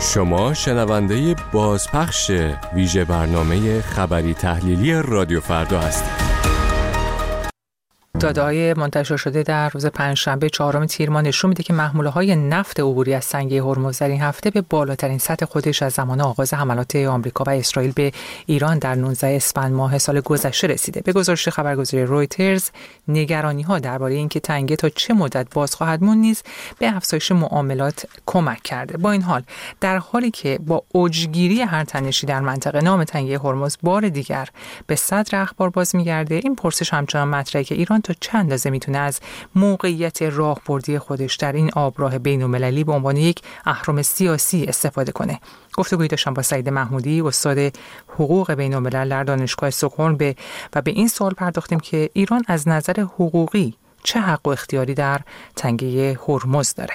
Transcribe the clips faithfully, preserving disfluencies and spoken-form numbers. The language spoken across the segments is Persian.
شما شنونده بازپخش ویژه برنامه خبری تحلیلی رادیو فردا هستید. داده‌های منتشر شده در روز پنجشنبه چهارم تیر ماه نشون میده که محموله‌های نفت عبوری از سنگه هرمز در این هفته به بالاترین سطح خودش از زمان آغاز حملات آمریکا و اسرائیل به ایران در نوزدهم اسفند ماه سال گذشته رسیده. به گزارش خبرگزاری رویترز، نگرانی‌ها درباره اینکه تنگه تا چه مدت باز خواهد موند نیز به افزایش معاملات کمک کرده. با این حال در حالی که با اوجگیری هر تنشی در منطقه، نام تنگه هرمز بار دیگر به صدر اخبار باز می‌گرده. این پرسش همچنان مطرحه که ایران تا چند اندازه میتونه از موقعیت راهبردی خودش در این آبراه بین‌المللی به عنوان یک اهرم سیاسی استفاده کنه. گفتگویی داشتم با سعید محمودی، استاد حقوق بین‌الملل در دانشگاه استکهلم به و به این سوال پرداختیم که ایران از نظر حقوقی چه حق و اختیاری در تنگه هرمز داره.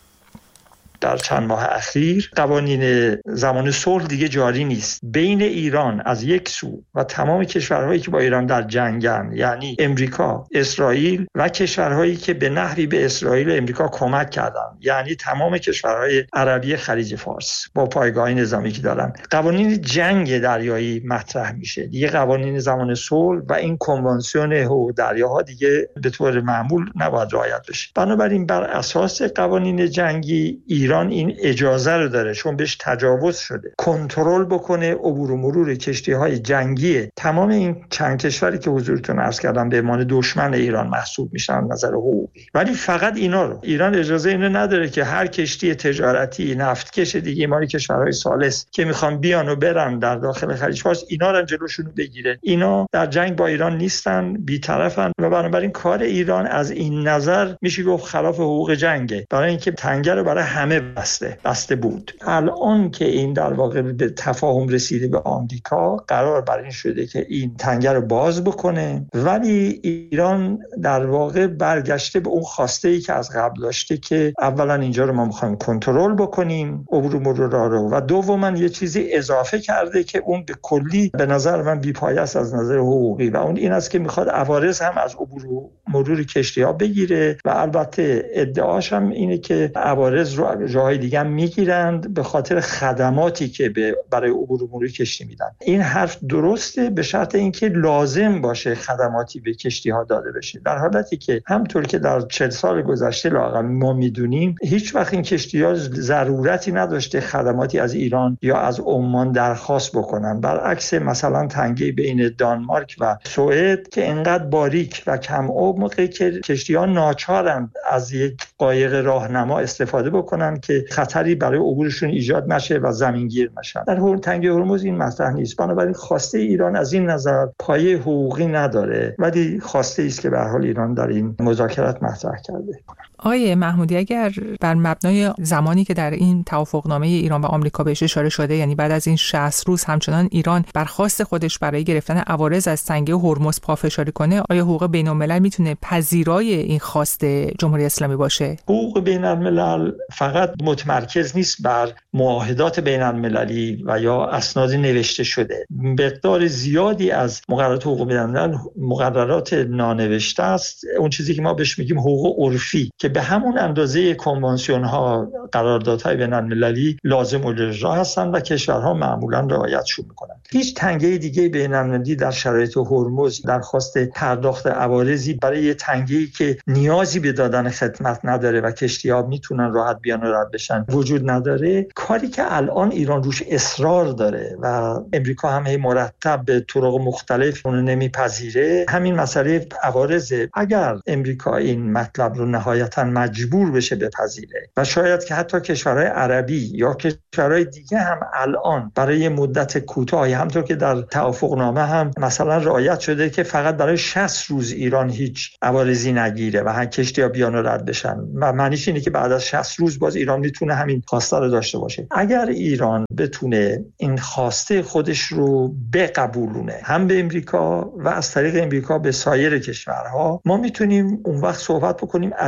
در چند ماه اخیر قوانین زمان صلح دیگه جاری نیست. بین ایران از یک سو و تمام کشورهایی که با ایران در جنگن، یعنی امریکا، اسرائیل و کشورهایی که به نحوی به اسرائیل و امریکا کمک کردن، یعنی تمام کشورهای عربی خلیج فارس با پایگاه نظامی که دارن، قوانین جنگ دریایی مطرح میشه. دیگه قوانین زمان صلح و این کنوانسیون حقوق دریاها دیگه به طور معمول نباید رعایت بشه. بنابراین بر اساس قوانین جنگی ایران ایران این اجازه رو داره، چون بهش تجاوز شده، کنترل بکنه عبور و مرور کشتی‌های جنگی تمام این چند کشوری که حضورتون عرض کردم به عنوان دشمن ایران محسوب میشن از نظر حقوقی. ولی فقط اینا رو ایران اجازه اینو نداره که هر کشتی تجارتی، نفتکش دیگه مال کشورهای ثالث که میخوان بیان و برن در داخل خلیج فارس، اینا رو جلوشون رو بگیره. اینا در جنگ با ایران نیستن، بی‌طرفن و بنابراین کار ایران از این نظر میشه گفت خلاف حقوق جنگه، برای اینکه تنگه رو برای همه بسته بسته بود. الان که این در واقع به تفاهم رسیده به آمریکا، قرار بر این شده که این تنگه رو باز بکنه، ولی ایران در واقع برگشته به اون خواسته‌ای که از قبل داشته که اولا اینجا رو ما می‌خوایم کنترل بکنیم عبور و مرور رو، و دوما یه چیزی اضافه کرده که اون به کلی به نظر من بی‌پایه است از نظر حقوقی، و اون این است که می‌خواد عوارض هم از عبور و مرور کشتی‌ها بگیره، و البته ادعاش هم اینه که عوارض رو جاهای دیگه هم میگیرند به خاطر خدماتی که به برای عبور و مرور کشتی میدن. این حرف درسته به شرط اینکه لازم باشه خدماتی به کشتی ها داده بشه، در حالتی که همطور که در چهل سال گذشته لااقل ما میدونیم هیچ وقت این کشتی ها ضرورتی نداشته خدماتی از ایران یا از عمان درخواست بکنن، برعکس مثلا تنگه بین دانمارک و سوئد که انقدر باریک و کم عمقه که کشتی ها ناچارند از یک قایق راهنما استفاده بکنن که خطری برای عبورشون ایجاد نشه و زمینگیر نشن. در تنگه هرمز این مطرح نیست، بنابراین خواسته ایران از این نظر پایه حقوقی نداره، ولی خواسته است که به هر حال ایران در این مذاکرات مطرح کرده. آقای محمودی، اگر بر مبنای زمانی که در این توافقنامه ایران و آمریکا بهش اشاره شده، یعنی بعد از این شصت روز همچنان ایران بر خواست خودش برای گرفتن عوارض از تنگه هرمز پافشاری کنه، آیا حقوق بین‌الملل میتونه پذیرای این خواست جمهوری اسلامی باشه؟ حقوق بین‌الملل فقط متمرکز نیست بر معاهدات بین‌المللی و یا اسناد نوشته شده. مقدار زیادی از مقررات حقوق بین‌الملل مقررات نانوشته است، اون چیزی که ما بهش میگیم حقوق عرفی، که به همون اندازه کنوانسیون ها، قراردادهای بین‌المللی لازم الاجرا هستن و کشورها معمولا رعایتشون میکنن. هیچ تنگه دیگه بین‌المللی در شرایط هرمز درخواست پرداخت عوارضی برای یه تنگه‌ای که نیازی به دادن خدمت نداره و کشتی‌ها میتونن راحت بیان و رد بشن وجود نداره. کاری که الان ایران روش اصرار داره و امریکا هم هی مرتب به طرق مختلف اون نمیپذیره، همین مسئله عوارضه. اگر امریکا این مطلب رو نهایتاً مجبور بشه بپذیره و شاید که حتی کشورهای عربی یا کشورهای دیگه هم الان برای مدت کوتاهی، همونطور که در توافقنامه هم مثلا رعایت شده که فقط برای شصت روز ایران هیچ عوارضی نگیره و هر کشتی‌ها بیان و رد بشن، و معنیش اینه که بعد از شصت روز باز ایران میتونه همین خواسته رو داشته باشه. اگر ایران بتونه این خواسته خودش رو بقبولونه هم به امریکا و از طریق امریکا به سایر کشورها، ما میتونیم اون وقت صحبت بکنیم از یک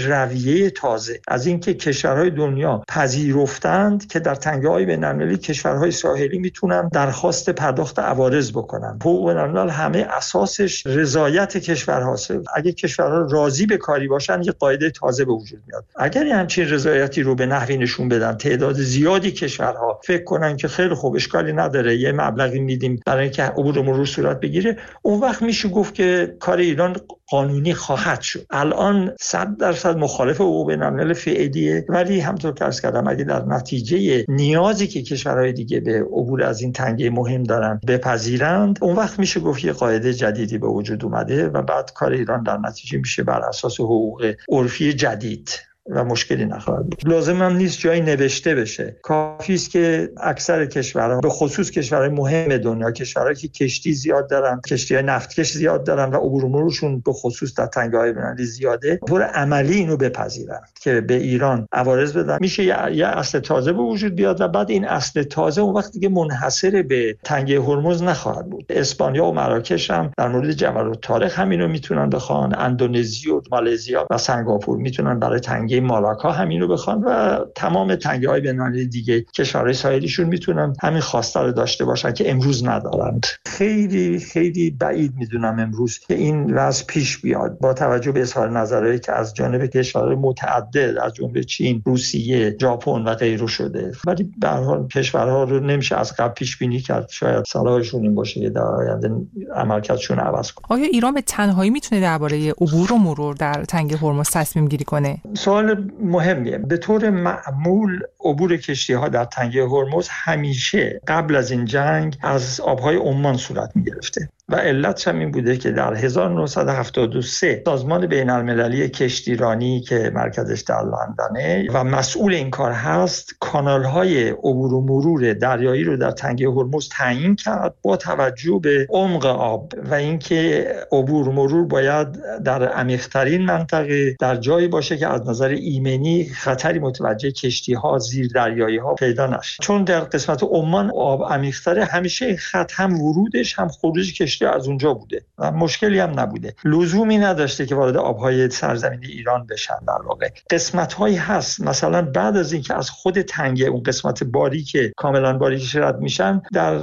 رویه تازه، از اینکه کشورهای دنیا پذیرفتند که در تنگه‌های بین‌المللی کشورهای ساحلی میتونن درخواست پرداخت عوارض بکنن. حقوق بین‌الملل همه اساسش رضایت کشورهاست. اگه کشورها راضی به کاری باشن یه قاعده تازه به وجود میاد. اگر همچین رضایتی رو به نحوی نشون بدن، تعداد زیادی کشورها فکر کنن که خیلی خوب اشکالی نداره یه مبلغی میدیم برای اینکه عبور و مرور صورت بگیره، اون وقت میشه گفت که کار ایران قانونی خواهد شد. الان صد درصد مخالف حقوق بین‌الملل فعلیه، ولی همونطور که عرض کردم اگه در نتیجه نیازی که کشورهای دیگه به عبور از این تنگه مهم دارن بپذیرند، اون وقت میشه گفت یه قاعده جدیدی به وجود اومده و بعد کار ایران در نتیجه میشه بر اساس حقوق عرفی جدید و مشکلی نخواهد بود. لازم هم نیست جایی نوشته بشه، کافی است که اکثر کشورها، به خصوص کشورهای مهم دنیا، کشورهایی که کشتی زیاد دارن، کشتی‌های نفتکش زیاد دارن و عبور و مرورشون به خصوص در تنگه‌های بین‌المللی زیاده، طور عملی اینو بپذیرن که به ایران عوارض بدن. میشه یه, یه اصل تازه به وجود بیاد و بعد این اصل تازه اون وقت دیگه منحصر به تنگه هرمز نخواهد بود. اسپانیا و مراکش هم در مورد جبل الطارق همینو میتونن بخوان، اندونزی و مالزیا و سنگاپور میتونن برای تنگه مالاکا همین رو بخوان و تمام تنگه‌های بین‌المللی دیگه کشورهای ساحلیشون میتونن همین خواسته رو داشته باشن که امروز ندارند. خیلی خیلی بعید میدونم امروز که این وضع پیش بیاد با توجه به اظهار نظرهایی که از جانب کشورهای متعدد از جمله چین، روسیه، ژاپن و غیره شده. ولی به هر حال کشورها رو نمیشه از قبل پیش بینی کرد. شاید صلاحشون این باشه که در آینده عملکردشون عوض کنه. آیا ایران به تنهایی میتونه درباره عبور و مرور در تنگه هرمز تصمیم گیری کنه؟ سوال مهمیه. به طور معمول عبور کشتی‌ها در تنگه هرمز همیشه قبل از این جنگ از آبهای عمان صورت می‌گرفته و علتش هم این بوده که در هزار و نهصد و هفتاد و سه سازمان بین‌المللی کشتیرانی که مرکزش در لندنه و مسئول این کار هست، کانال‌های عبور و مرور دریایی رو در تنگه هرمز تعیین کرد با توجه به عمق آب و اینکه عبور و مرور باید در عمیق‌ترین منطقه در جایی باشه که از نظر ایمنی خطری متوجه کشتی‌ها زیر دریایی‌ها پیدا نشه. چون در قسمت عمان آب عمیق‌تره، همیشه خط هم ورودش هم خروج کشتی از اونجا بوده و مشکلی هم نبوده، لزومی نداشته که وارد آبهای سرزمین ایران بشن. در واقع قسمت‌هایی هست مثلا بعد از اینکه از خود تنگه اون قسمت باریک کاملا باریکش رد میشن، در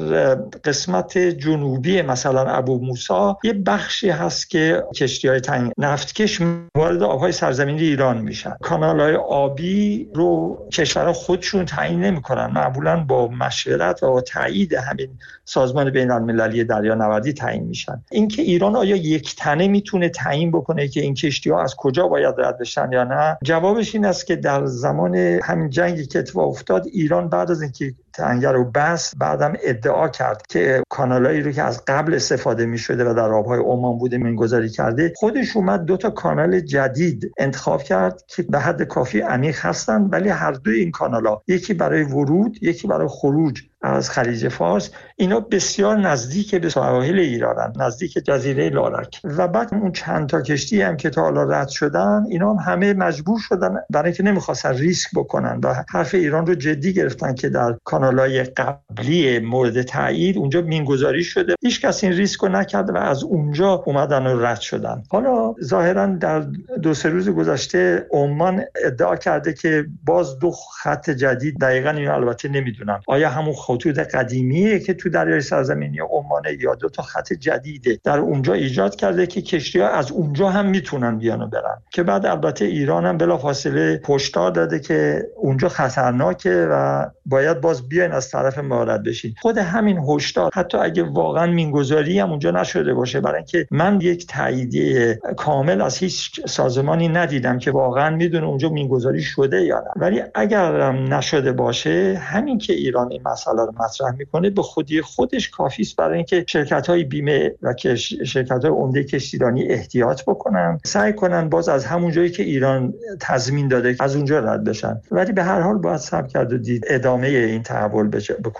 قسمت جنوبی مثلا ابو موسی یه بخشی هست که کشتی‌های تنگ نفتکش وارد آبهای سرزمینی ایران میشن. کانال‌های آبی رو کشورها خودشون تعیین نمی‌کنن، معمولاً با مشورت و با تایید همین سازمان بین‌المللی دریانوردی تعیین میشن. اینکه ایران آیا یک تنه میتونه تعیین بکنه که این کشتی‌ها از کجا باید رد بشن یا نه؟ جوابش این است که در زمان همین جنگی که اتفاق افتاد، ایران بعد از اینکه تنگه رو بست، بعدم ادعا کرد که کانالایی رو که از قبل استفاده می‌شده و در آب‌های عمان بوده منگذاری کرده، خودش اومد دو تا کانال جدید انتخاب کرد که به حد کافی عمیق هستند، ولی هر دو این کانال‌ها، یکی برای ورود یکی برای خروج از خلیج فارس، اینا بسیار نزدیک به سواحل ایرانن، نزدیک جزیره لارک. و بعد اون چند تا کشتی هم که تا حالا رد شدن، اینا هم همه مجبور شدن برای اینکه نمیخواستن ریسک بکنن و حرف ایران رو جدی گرفتن که در کانال‌های قبلی مورد تایید اونجا مینگذاری شده، هیچ کس این ریسک رو نکرد و از اونجا اومدن و رد شدن. حالا ظاهرا در دو سه روز گذشته عمان ادعا کرده که باز دو خط جدید، دقیقاً اینو البته نمیدونم آیا همون خطوط قدیمیه که تو دریای سرزمینی عمان یا دو تا خط جدیده در اونجا ایجاد کرده که کشتی‌ها از اونجا هم میتونن بیان و برن، که بعد البته ایران هم بلافاصله هشدار داده که اونجا خطرناکه و باید باز بیاین از طرف ما رد بشین. خود همین هشدار حتی اگه واقعا مینگذاری هم اونجا نشده باشه، برای اینکه من یک تاییدیه کامل از هیچ سازمانی ندیدم که واقعا میدونه اونجا مینگذاری شده یا نه، ولی اگر نشده باشه، همین که ایران این مسئله رو مطرح میکنه به خودی خودش کافی است برای اینکه شرکت‌های بیمه و شرکت‌های عمده کشتیرانی احتیاط بکنن، سعی کنن باز از همون جایی که ایران تضمین داده از اونجا رد بشن. ولی به هر حال باید صبر کرد و دید ادامه این تحول به کجا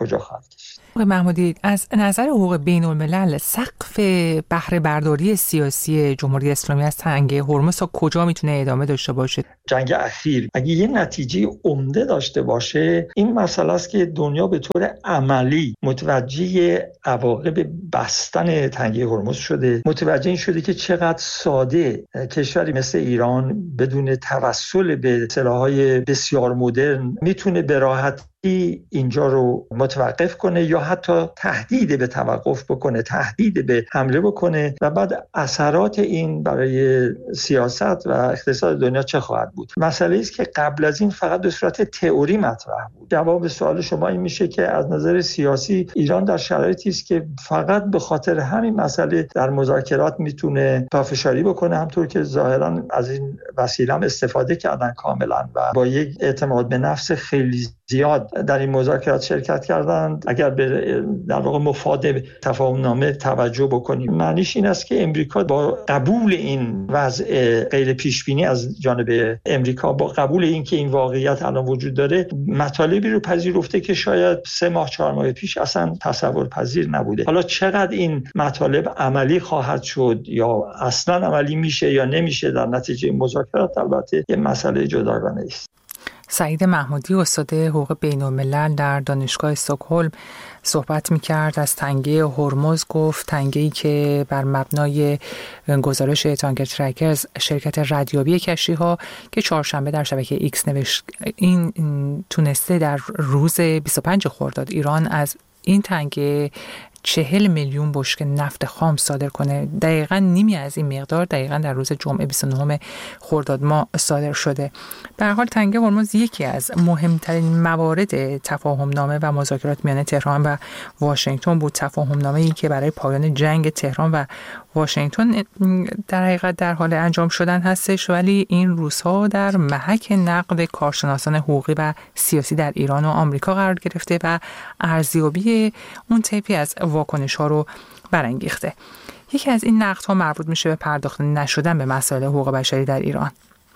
کجا خواهد کشید. آقای محمودی، از نظر حقوق بین الملل سقف بهره برداری سیاسی جمهوری اسلامی از تنگه هرمز تا کجا میتونه ادامه داشته باشه؟ جنگ اخیر اگه یه نتیجه عمده داشته باشه این مسئله است که دنیا به طور عملی متوجه عواقب بستن تنگه هرمز شده، متوجه این شده که چقدر ساده کشوری مثل ایران بدون توسل به سلاح‌های بسیار مدرن میتونه به راحتی اینجا رو متوقف کنه یا حتی تهدید به توقف بکنه، تهدید به حمله بکنه و بعد اثرات این برای سیاست و اقتصاد دنیا چه خواهد بود. مسئله است که قبل از این فقط به صورت تئوری مطرح بود. جواب سوال شما این میشه که از نظر سیاسی ایران در شرایطی است که فقط به خاطر همین مسئله در مذاکرات میتونه پافشاری بکنه، همطور که ظاهرا از این وسیله هم استفاده کردن کاملا و با یک اعتماد به نفس خیلی زیاد در این مذاکرات شرکت کردند. اگر به در واقع مفاد تفاهم نامه توجه بکنیم معنیش این است که امریکا با قبول این وضع غیر پیش بینی از جانب امریکا، با قبول این که این واقعیت الان وجود داره، مطالبی رو پذیرفته که شاید سه ماه چهار ماه پیش اصلا تصور پذیر نبوده. حالا چقدر این مطالب عملی خواهد شد یا اصلا عملی میشه یا نمیشه در نتیجه مذاکرات، البته یه مسئله جداگانه است. سعید محمودی، استاد حقوق بین الملل در دانشگاه استکهلم صحبت می‌کرد. از تنگه هرمز گفت، تنگه‌ای که بر مبنای گزارش تانکر ترکرز شرکت ردیابی کشتی‌ها که چهارشنبه در شبکه ایکس نوشت، این تونسته در روز بیست و پنج خرداد ایران از این تنگه چهل میلیون بشکه نفت خام صادر کنه. دقیقاً نیمی از این مقدار دقیقاً در روز جمعه بیست و نه خرداد ماه صادر شده. به هر حال تنگه هرمز یکی از مهمترین موارد تفاهم نامه و مذاکرات میان تهران و واشنگتن بود. تفاهم نامه‌ای که برای پایان جنگ تهران و واشنگتن در حقیقت در حال انجام شدن هستش، ولی این روزها در محک نقد کارشناسان حقوقی و سیاسی در ایران و آمریکا قرار گرفته و ارزیابی اون طیفی از واکنش ها رو برانگیخته. یکی از این نقدها مربوط میشه به پرداخت نشدن به مسائل حقوق بشری در ایران.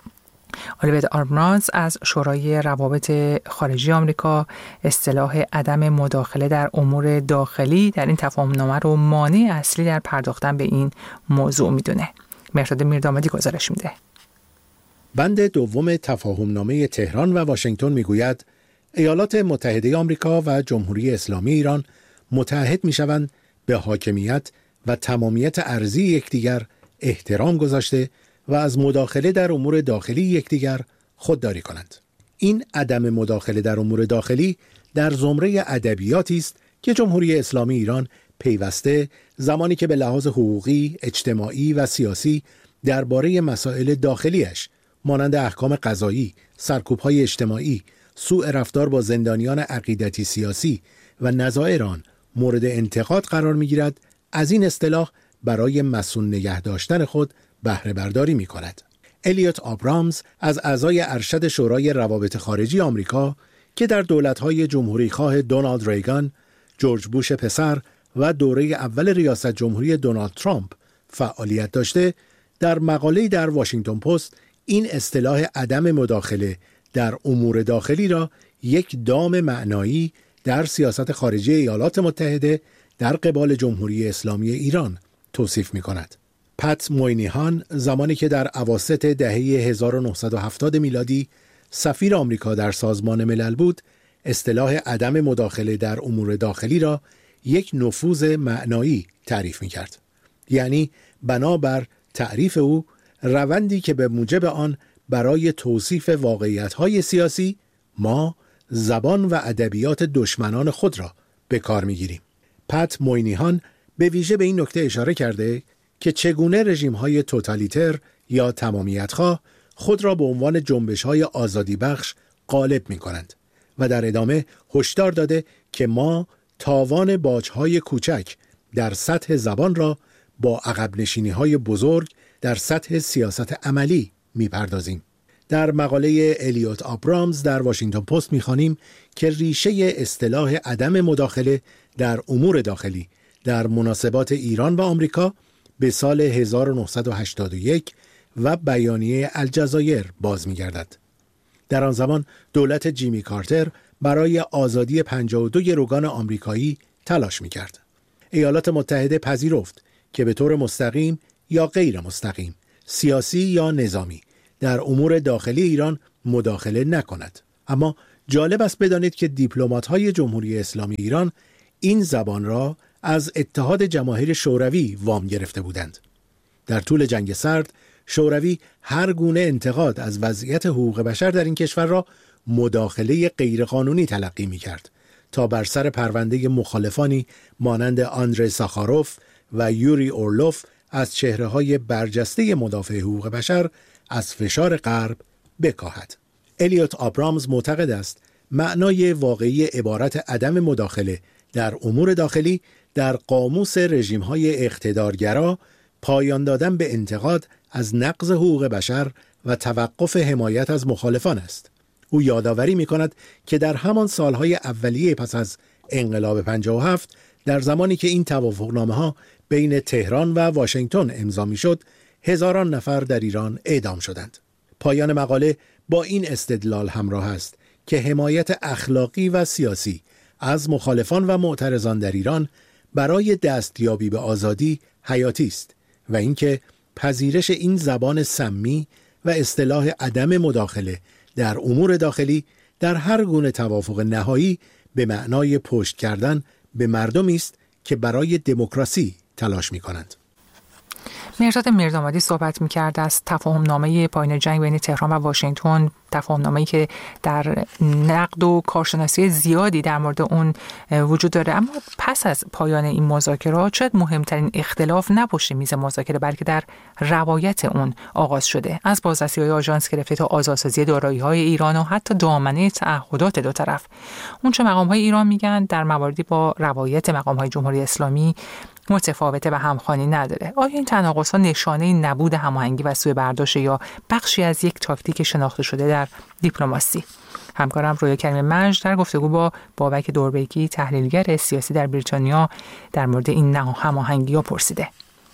الیوت آبرامز از شورای روابط خارجی آمریکا اصطلاح عدم مداخله در امور داخلی در این تفاهمنامه رو مانع اصلی در پرداختن به این موضوع میدونه. مهرداد میردامادی گزارش میده. بند دوم تفاهمنامه تهران و واشنگتن میگوید ایالات متحده آمریکا و جمهوری اسلامی ایران متحد میشوند به حاکمیت و تمامیت ارضی یکدیگر احترام گذاشته و از مداخله در امور داخلی یکدیگر خودداری کنند. این عدم مداخله در امور داخلی در زمره ادبیاتی است که جمهوری اسلامی ایران پیوسته زمانی که به لحاظ حقوقی، اجتماعی و سیاسی درباره مسائل داخلیش مانند احکام قضایی، سرکوب‌های اجتماعی، سوء رفتار با زندانیان عقیدتی سیاسی و نظایر آن مورد انتقاد قرار می‌گیرد، از این اصطلاح برای مصون نگه داشتن خود بهره برداری می کند. الیوت آبرامز از اعضای ارشد شورای روابط خارجی آمریکا که در دولت‌های جمهوری‌خواه دونالد ریگان، جورج بوش پسر و دوره اول ریاست جمهوری دونالد ترامپ فعالیت داشته، در مقاله‌ای در واشنگتن پست این اصطلاح عدم مداخله در امور داخلی را یک دام معنایی در سیاست خارجی ایالات متحده در قبال جمهوری اسلامی ایران توصیف می کند. پت موینیهان زمانی که در اواسط دهه هزار و نهصد و هفتاد میلادی سفیر آمریکا در سازمان ملل بود، اصطلاح عدم مداخله در امور داخلی را یک نفوذ معنایی تعریف می کرد. یعنی بنابر تعریف او روندی که به موجب آن برای توصیف واقعیت‌های سیاسی ما زبان و ادبیات دشمنان خود را به کار می‌گیریم. پت موینیهان به ویژه به این نکته اشاره کرده که چگونه رژیم‌های توتالیتر یا تمامیت‌خواه خود را به عنوان جنبش‌های آزادی بخش غالب می‌کنند و در ادامه هشدار داده که ما تاوان باج‌های کوچک در سطح زبان را با عقب نشینی‌های بزرگ در سطح سیاست عملی می‌پردازیم. در مقاله الیوت آبرامز در واشنگتن پست می‌خوانیم که ریشه اصطلاح عدم مداخله در امور داخلی در مناسبات ایران و آمریکا به سال هزار و نهصد و هشتاد و یک و بیانیه الجزایر باز می‌گردد. در آن زمان دولت جیمی کارتر برای آزادی پنجاه و دو گروگان آمریکایی تلاش می‌کرد. ایالات متحده پذیرفت که به طور مستقیم یا غیر مستقیم، سیاسی یا نظامی، در امور داخلی ایران مداخله نکند. اما جالب است بدانید که دیپلمات‌های جمهوری اسلامی ایران این زبان را از اتحاد جماهیر شوروی وام گرفته بودند. در طول جنگ سرد، شوروی هر گونه انتقاد از وضعیت حقوق بشر در این کشور را مداخله غیرقانونی تلقی می‌کرد تا بر سر پرونده مخالفانی مانند آندری ساخاروف و یوری اورلوف از چهره‌های برجسته مدافع حقوق بشر از فشار غرب بکاهد. الیوت آبرامز معتقد است معنای واقعی عبارت عدم مداخله در امور داخلی در قاموس رژیم‌های اقتدارگرا پایان دادن به انتقاد از نقض حقوق بشر و توقف حمایت از مخالفان است. او یادآوری می‌کند که در همان سالهای اولیه پس از انقلاب پنجاه و هفت، در زمانی که این توافقنامه‌ها بین تهران و واشنگتن امضا می‌شد، هزاران نفر در ایران اعدام شدند. پایان مقاله با این استدلال همراه است که حمایت اخلاقی و سیاسی از مخالفان و معترضان در ایران برای دستیابی به آزادی حیاتی است و اینکه پذیرش این زبان سمی و اصطلاح عدم مداخله در امور داخلی در هر گونه توافق نهایی به معنای پشت کردن به مردمی است که برای دموکراسی تلاش می‌کنند. مرداد میردامادی صحبت می‌کرد از تفاهم‌نامه پایان جنگ بین تهران و واشنگتن، تفاهم‌نامه‌ای که در نقد و کارشناسی زیادی در مورد اون وجود داره. اما پس از پایان این مذاکرات شاید مهمترین اختلاف نه پشت میز مذاکره بلکه در روایت اون آغاز شده، از بازرسی‌های آژانس گرفته تا آزادسازی دارایی‌های ایران و حتی دامنه تعهدات دو طرف. اون چه مقام‌های ایران میگن در مواردی با روایت مقام‌های جمهوری اسلامی متفاوته و همخوانی نداره. آیا این تناقض‌ها نشانه نبود هماهنگی و سوء برداشت یا بخشی از یک تاکتیک شناخته شده در دیپلماسی؟ همکارم رویا کریم مجد در گفتگو با بابک دوربیکی، تحلیلگر سیاسی در بریتانیا، در مورد این هماهنگی‌ها پرسیده.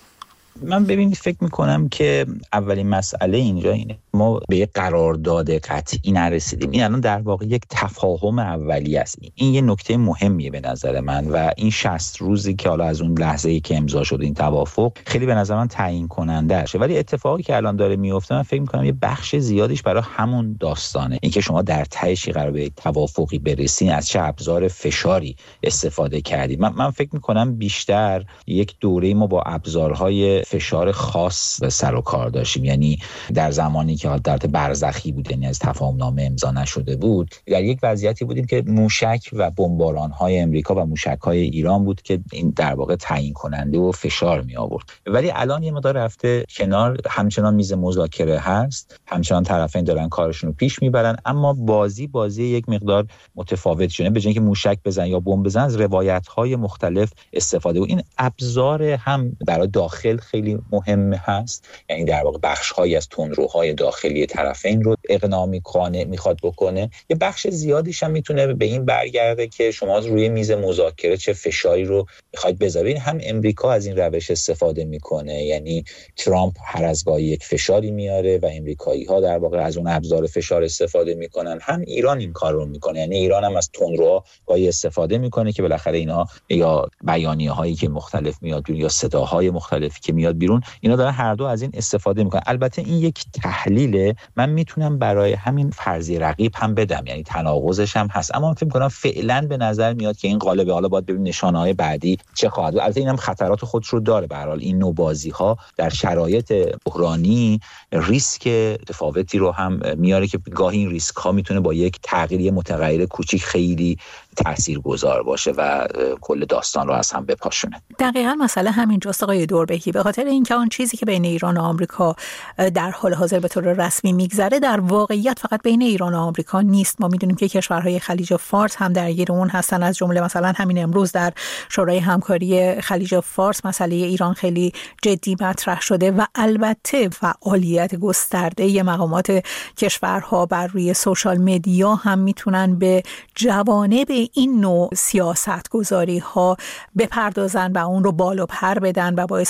من ببینید فکر میکنم که اولین مسئله اینجا اینه ما به یک قرارداد قطعی نرسیدیم. این الان در واقع یک تفاهم اولی است. این یه نکته مهمیه به نظر من و این شصت روزی که حالا از اون لحظه‌ای که امضا شد این توافق خیلی به نظر من تعیین کننده است. ولی اتفاقی که الان داره میفته من فکر میکنم یه بخش زیادیش برای همون داستانه. اینکه شما در تهش قرار به توافقی برسین از چه ابزار فشاری استفاده کردید. من من فکر میکنم بیشتر یک دوره ما با ابزارهای فشار خاص به سر و کار داشتیم. یعنی در زمانی که حالت برزخی بود، یعنی از تفاهمنامه امضا نشده بود، در یک وضعیتی بودیم که موشک و بمباران‌های امریکا و موشک‌های ایران بود که این در واقع تعیین کننده و فشار می آورد. ولی الان یه مقدار رفته کنار، همچنان میز مذاکره هست، همچنان طرفین دارن کارشون رو پیش میبرن، اما بازی بازی یک مقدار متفاوت شده. به جای اینکه موشک بزن یا بمب بزن از روایت‌های مختلف استفاده و این ابزار هم برای داخل خیلی مهم هست. یعنی در واقع بخش‌هایی از تندروهای داخلی طرفین رو اقناع می‌کنه، میخواد بکنه. یه بخش زیادیش هم میتونه به این برگرده که شما روی میز مذاکره چه فشاری رو میخواید بذارین. هم امریکا از این روش استفاده میکنه، یعنی ترامپ هر از گاهی یک فشاری میاره و امریکایی‌ها در واقع از اون ابزار فشار استفاده میکنن. هم ایران این کار رو میکنه، یعنی ایران هم از تندروها گاهی استفاده میکنه که بالاخره اینا یا بیانیه‌هایی که مختلف میاد یا صداهای مختلفی که میاد بیرون، اینا دارن هر دو از این استفاده میکنن. البته این یک تحلیله، من میتونم برای همین فرضیه رقیب هم بدم، یعنی تناقضش هم هست، اما فکر میکنم فعلا به نظر میاد که این قالب، حالا باید ببینیم نشانه‌های بعدی چه خواهد بود. البته اینم خطرات خودش رو داره. به هر حال این نوع بازی‌ها در شرایط بحرانی ریسک متفاوتی رو هم میاره که گاهی این ریسک‌ها میتونه با یک تغییر متغیر کوچیک خیلی تاثیرگذار باشه و کل داستان رو از هم بپاشونه. دقیقاً مسئله همینجاست آقای دوربیکی، به خاطر اینکه آن چیزی که بین ایران و آمریکا در حال حاضر به طور رسمی میگذره در واقعیت فقط بین ایران و آمریکا نیست. ما میدونیم که کشورهای خلیج فارس هم درگیر اون هستن، از جمله مثلا همین امروز در شورای همکاری خلیج فارس مسئله ایران خیلی جدی مطرح شده و البته فعالیت گسترده مقامات کشورها بر روی سوشال مدیا هم میتونن به جوانب این نوع سیاست گذاری ها بپردازن و اون رو بال و پر بدن و باعث سوء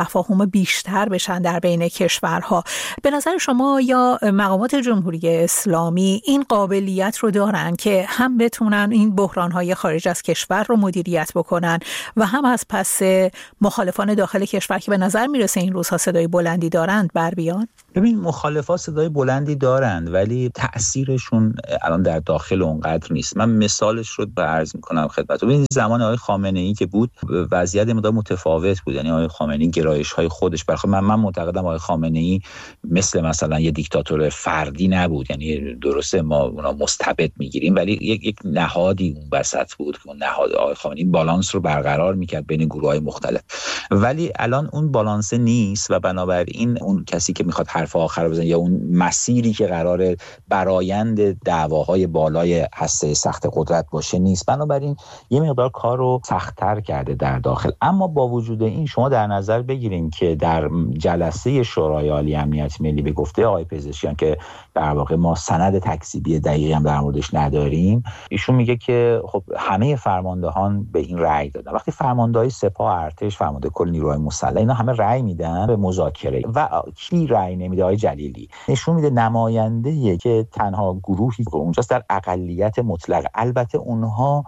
تفاهم بیشتر بشن در بین کشورها. به نظر شما یا مقامات جمهوری اسلامی این قابلیت رو دارن که هم بتونن این بحران‌های خارج از کشور رو مدیریت بکنن و هم از پس مخالفان داخل کشور که به نظر میرسه این روزها صدای بلندی دارند بر بیان؟ ببین، مخالفان صدای بلندی دارند ولی تأثیرشون الان در داخل اونقدر نیست. من مثالش رو عرض می‌کنم خدمتتون. ببین زمان آقای خامنه‌ای که بود وضعیت مدام متفاوت بود. یعنی آقای خامنه‌ای گرایش‌های خودش برخلاف من من معتقدم آقای خامنه‌ای مثل مثلا یه دیکتاتور فردی نبود. یعنی درسته ما اونا مستبد می‌گیریم ولی یک یک نهادی اون وسط بود که اون نهاد آقای خامنه‌ای بالانس رو برقرار می‌کرد بین گروه‌های مختلف. ولی الان اون بالانس نیست و بنابراین اون کسی که می‌خواد حرف آخر بزنه یا اون مسیری که قراره برآیند دعواهای بالای هسته سخت قدرت باشه نیست. بنابراین یه مقدار کار رو سخت‌تر کرده در داخل. اما با وجود این شما در نظر بگیرین که در جلسه شورای عالی امنیت ملی به گفته آقای پزشکیان که در واقع ما سند تکذیبی دقیقی هم در موردش نداریم، ایشون میگه که خب همه فرماندهان به این رأی دادن. وقتی فرماندهای سپاه، ارتش، فرمانده کل نیروهای مسلح اینا همه رأی میدن به مذاکره و کی رأی نمیده؟ آقای جلیلی. نشون میده نماینده‌ای که تنها گروهی که اونجاست در اقلیت مطلق. البته اونها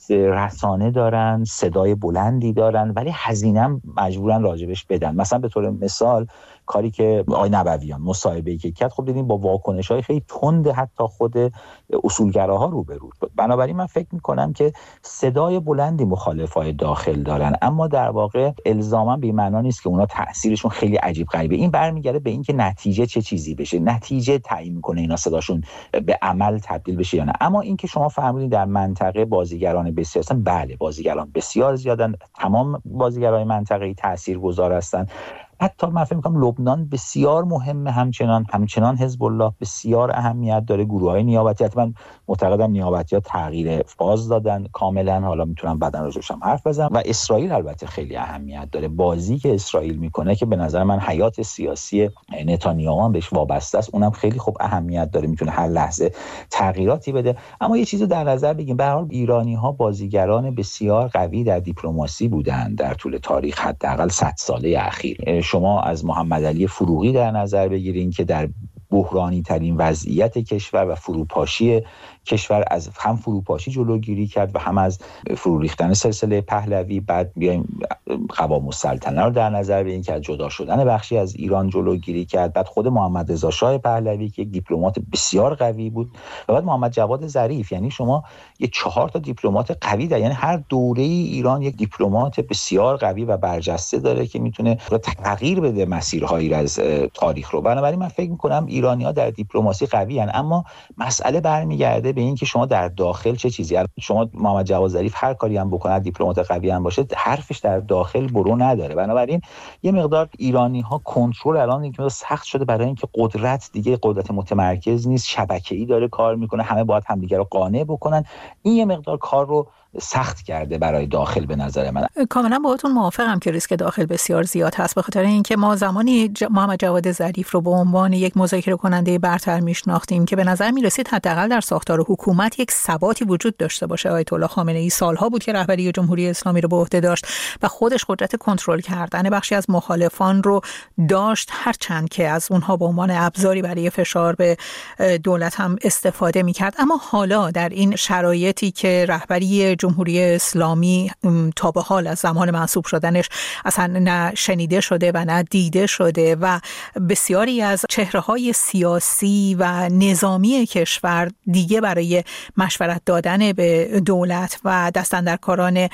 رسانه دارن، صدای بلندی دارن ولی هزینه مجبورن راجبش بدن. مثلا به طور مثال کاری که آقای نبویان مصاحبه‌ای که کرد خب دیدیم با واکنش‌های خیلی تند حتی خود اصولگراها روبرو شد. بنابراین من فکر می‌کنم که صدای بلندی مخالفای داخل دارن اما در واقع الزاما به معنی نیست که اونا تأثیرشون خیلی عجیب غریبه. این برمیگرده به اینکه نتیجه چه چیزی بشه. نتیجه تعیین می‌کنه اینا صداشون به عمل تبدیل بشه یا نه. اما اینکه شما فرمودید در منطقه بازیگران بسیار هستن، بله بازیگران بسیار زیادن. تمام بازیگرای منطقه‌ای تاثیرگذار هستن. حتی من فکر می‌کنم لبنان بسیار مهمه، همچنان همچنان حزب الله بسیار اهمیت داره. گروه‌های نیابتی حتما معتقدم نیابتی‌ها تغییر فاز دادن کاملا، حالا میتونم بعداً راجعش هم حرف بزنم. و اسرائیل البته خیلی اهمیت داره. بازی که اسرائیل میکنه که به نظر من حیات سیاسی نتانیاهو هم بهش وابسته است، اونم خیلی خوب اهمیت داره، میتونه هر لحظه تغییراتی بده. اما یه چیزو در نظر بگیم، به هر حال ایرانی‌ها بازیگران بسیار قوی در دیپلماسی بودن در طول تاریخ، حداقل صد ساله اخیر. شما از محمد علی فروغی در نظر بگیرین که در بحرانی ترین وضعیت کشور و فروپاشی کشور از هم فروپاشی جلوگیری کرد و هم از فرو ریختن سلسله پهلوی. بعد بیایم قوام السلطنه رو در نظر بگیریم که از جدا شدن بخشی از ایران جلوگیری کرد. بعد خود محمد رضا شاه پهلوی که یک دیپلمات بسیار قوی بود و بعد محمد جواد ظریف. یعنی شما یه چهار تا دیپلمات قوی دارید. یعنی هر دوره ایران یک دیپلمات بسیار قوی و برجسته داره که میتونه تغییر بده مسیرهایی از تاریخ رو. بنابراین من فکر می‌کنم ایرانی‌ها در دیپلماسی قوی هستند. اما مسئله برمیگرده به این که شما در داخل چه چیزی. شما محمد جواد ظریف هر کاری هم بکنه، دیپلمات قوی هم باشه، حرفش در داخل برو نداره. بنابراین یه مقدار ایرانی‌ها کنترل الان یک مقدار سخت شده برای اینکه قدرت دیگه قدرت متمرکز نیست، شبکه‌ای داره کار میکنه، همه باید همدیگه رو قانع بکنن. این یه مقدار کار رو سخت کرده برای داخل به نظر من. کاملا باهاتون موافقم که ریسک داخل بسیار زیاد هست، به خاطر اینکه ما زمانی ج... محمد جواد ظریف رو به عنوان یک مذاکره کننده برتر میشناختیم که به نظر میرسید حداقل در ساختار حکومت یک ثباتی وجود داشته باشه. آیت الله خامنه ای سالها بود که رهبری جمهوری اسلامی رو به عهده داشت و خودش قدرت کنترل کردن بخشی از مخالفان رو داشت، هرچند که از اونها به عنوان ابزاری برای فشار به دولت هم استفاده میکرد. اما حالا در این شرایطی که رهبری جمهوری اسلامی تا به حال از زمان منصوب شدنش اصلا نه شنیده شده و نه دیده شده و بسیاری از چهره‌های سیاسی و نظامی کشور دیگه برای مشورت دادن به دولت و دستاندرکاران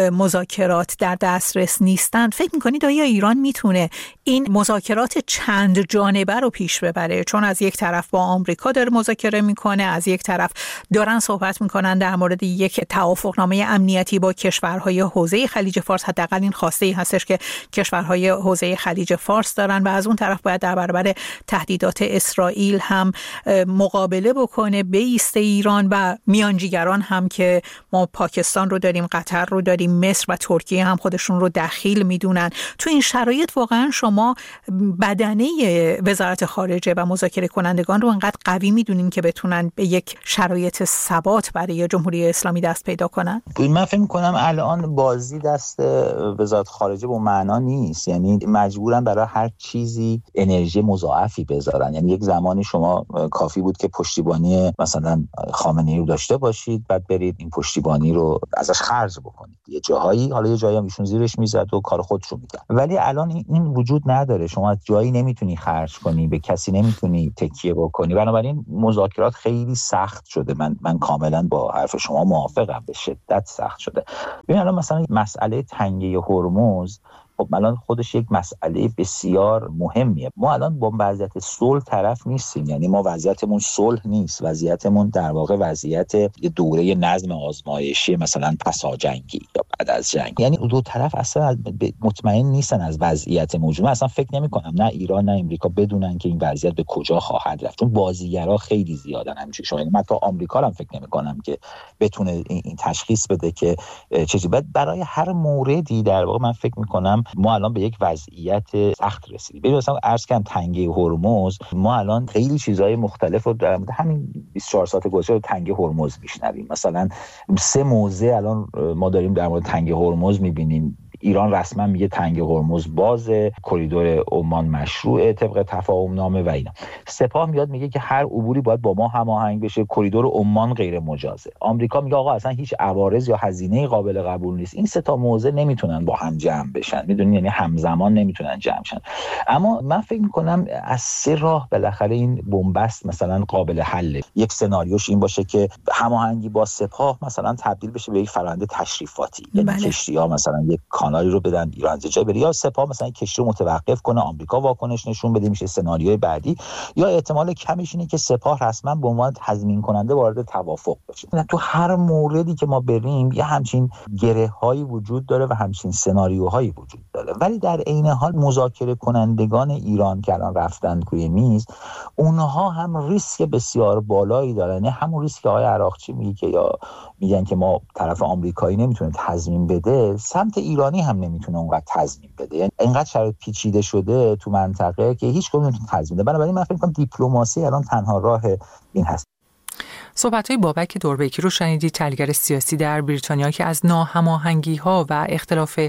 مذاکرات در دسترس نیستند، فکر می‌کنید آیا ایران میتونه این مذاکرات چند جانبه رو پیش ببره؟ چون از یک طرف با آمریکا داره مذاکره میکنه، از یک طرف دارن صحبت میکنن در مورد یک توافقنامه امنیتی با کشورهای حوزه خلیج فارس. حداقل این خواسته هستش که کشورهای حوزه خلیج فارس دارن و از اون طرف باید در برابر تهدیدات اسرائیل هم مقابله بکنه، بایسته ایران و میانجیگران هم که ما پاکستان رو داریم، قطر رو داریم، مصر و ترکیه هم خودشون رو دخیل میدونن. تو این شرایط واقعا شما بدنه وزارت خارجه و مذاکره کنندگان رو انقدر قوی میدونین که بتونن به یک شرایط ثبات برای جمهوری اسلامی دست پیدا کنن؟ میکنن؟ من فکر میکنم الان بازی دست وزارت خارجه به معنا نیست، یعنی مجبورن برای هر چیزی انرژی مضاعفی بذارن. یعنی یک زمانی شما کافی بود که پشتیبانی مثلا خامنه‌ای رو داشته باشید، بعد برید این پشتیبانی رو ازش خرج بکنید یه جاهایی، حالا یه جایی هم ایشون زیرش میزد و کار خودش رو میکرد. ولی الان این وجود نداره، شما از جایی نمیتونی خرج کنی، به کسی نمیتونی تکیه بکنی، بنابراین مذاکرات خیلی سخت شده. من من کاملا با حرف شما موافقم، به شدت سخت شده. ببین الان مثلا مسئله تنگه هرمز، خب الان خودش یک مسئله بسیار مهمیه. ما الان با وضعیت صلح طرف نیستیم، یعنی ما وضعیتمون صلح نیست، وضعیتمون در واقع وضعیت دوره نظم آزمایشی مثلا پساجنگی یا بعد از جنگ. یعنی دو طرف اصلا مطمئن نیستن از وضعیت موجود. من اصلا فکر نمی کنم نه ایران نه امریکا بدونن که این وضعیت به کجا خواهد رفت، چون بازیگرا خیلی زیادن همینجوری. شما من تا آمریکا هم فکر نمی کنم که بتونه این تشخیص بده که چیزی. بعد برای هر موردی در واقع من فکر می کنم ما الان به یک وضعیت سخت رسیدیم. ببین مثلا عرض کردم تنگه هرمز، ما الان خیلی چیزهای مختلف رو در مورد همین بیست و چهار ساعت گذشته تنگه هرمز میشنویم. مثلا سه موضع الان ما داریم در مورد تنگه هرمز میبینیم. ایران رسما میگه تنگه هرمز بازه، کریدور عمان مشروعه طبق تفاهم نامه و اینا. سپاه میاد میگه که هر عبوری باید با ما هماهنگ بشه، کریدور عمان غیر مجازه. آمریکا میگه آقا اصلا هیچ عوارض یا هزینه قابل قبول نیست. این سه تا موضع نمیتونن با هم جمع بشن، میدونی، یعنی همزمان نمیتونن جمع شن. اما من فکر میکنم از سه راه بالاخره این بنبست مثلا قابل حله. یک سناریوش این باشه که هماهنگی با سپاه مثلا تبدیل بشه به یک فرآیند تشریفاتی، یعنی کشتی‌ها مثلا یک کانالی رو بدن ایران از جای بره، یا سپاه مثلا کشتی رو متوقف کنه، آمریکا واکنش نشون بده، میشه سناریوی بعدی. یا احتمال کمش اینه که سپاه رسما به عنوان تضمین کننده وارد توافق بشه. تو هر موردی که ما بریم یه همچین گره‌هایی وجود داره و همچین سناریوهایی وجود داره، ولی در عین حال مذاکره کنندگان ایران که الان رفتن روی میز، اونها هم ریسک بسیار بالایی دارن. یعنی همون ریسک که آقای عراقچی میگه که یا میگن که ما طرف آمریکایی نمیتونه تضمین بده، سمت ایرانی هم نمیتونه اونقدر تضمین بده. یعنی اینقدر شرایط پیچیده شده تو منطقه که هیچ کدوم نمیتونه تضمین بده. بنابراین من فکر می‌کنم دیپلماسی الان تنها راه این هست. صحبت‌های بابک دوربکی رو شنیدید، تحلیلگر سیاسی در بریتانیا، که از ناهماهنگی‌ها و اختلاف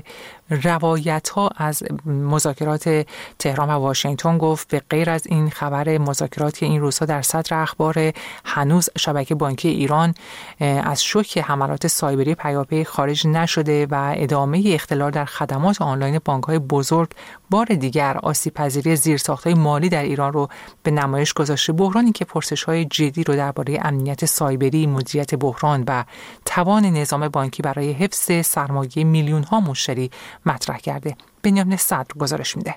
روایت‌ها از مذاکرات تهران و واشنگتن گفت. به غیر از این خبر مذاکرات که این روزها در صدر اخبار، هنوز شبکه بانکی ایران از شوک حملات سایبری پیاپی خارج نشده و ادامه اختلال در خدمات آنلاین بانک‌های بزرگ بار دیگر آسیب‌پذیری زیرساخت‌های مالی در ایران رو به نمایش گذاشته. بحرانی که پرسش‌های جدی رو درباره امنیت سایبری، مدیریت بحران و توان نظام بانکی برای حفظ سرمایه میلیون‌ها مشتری مطرح کرده. بنیامین صدر گزارش میده.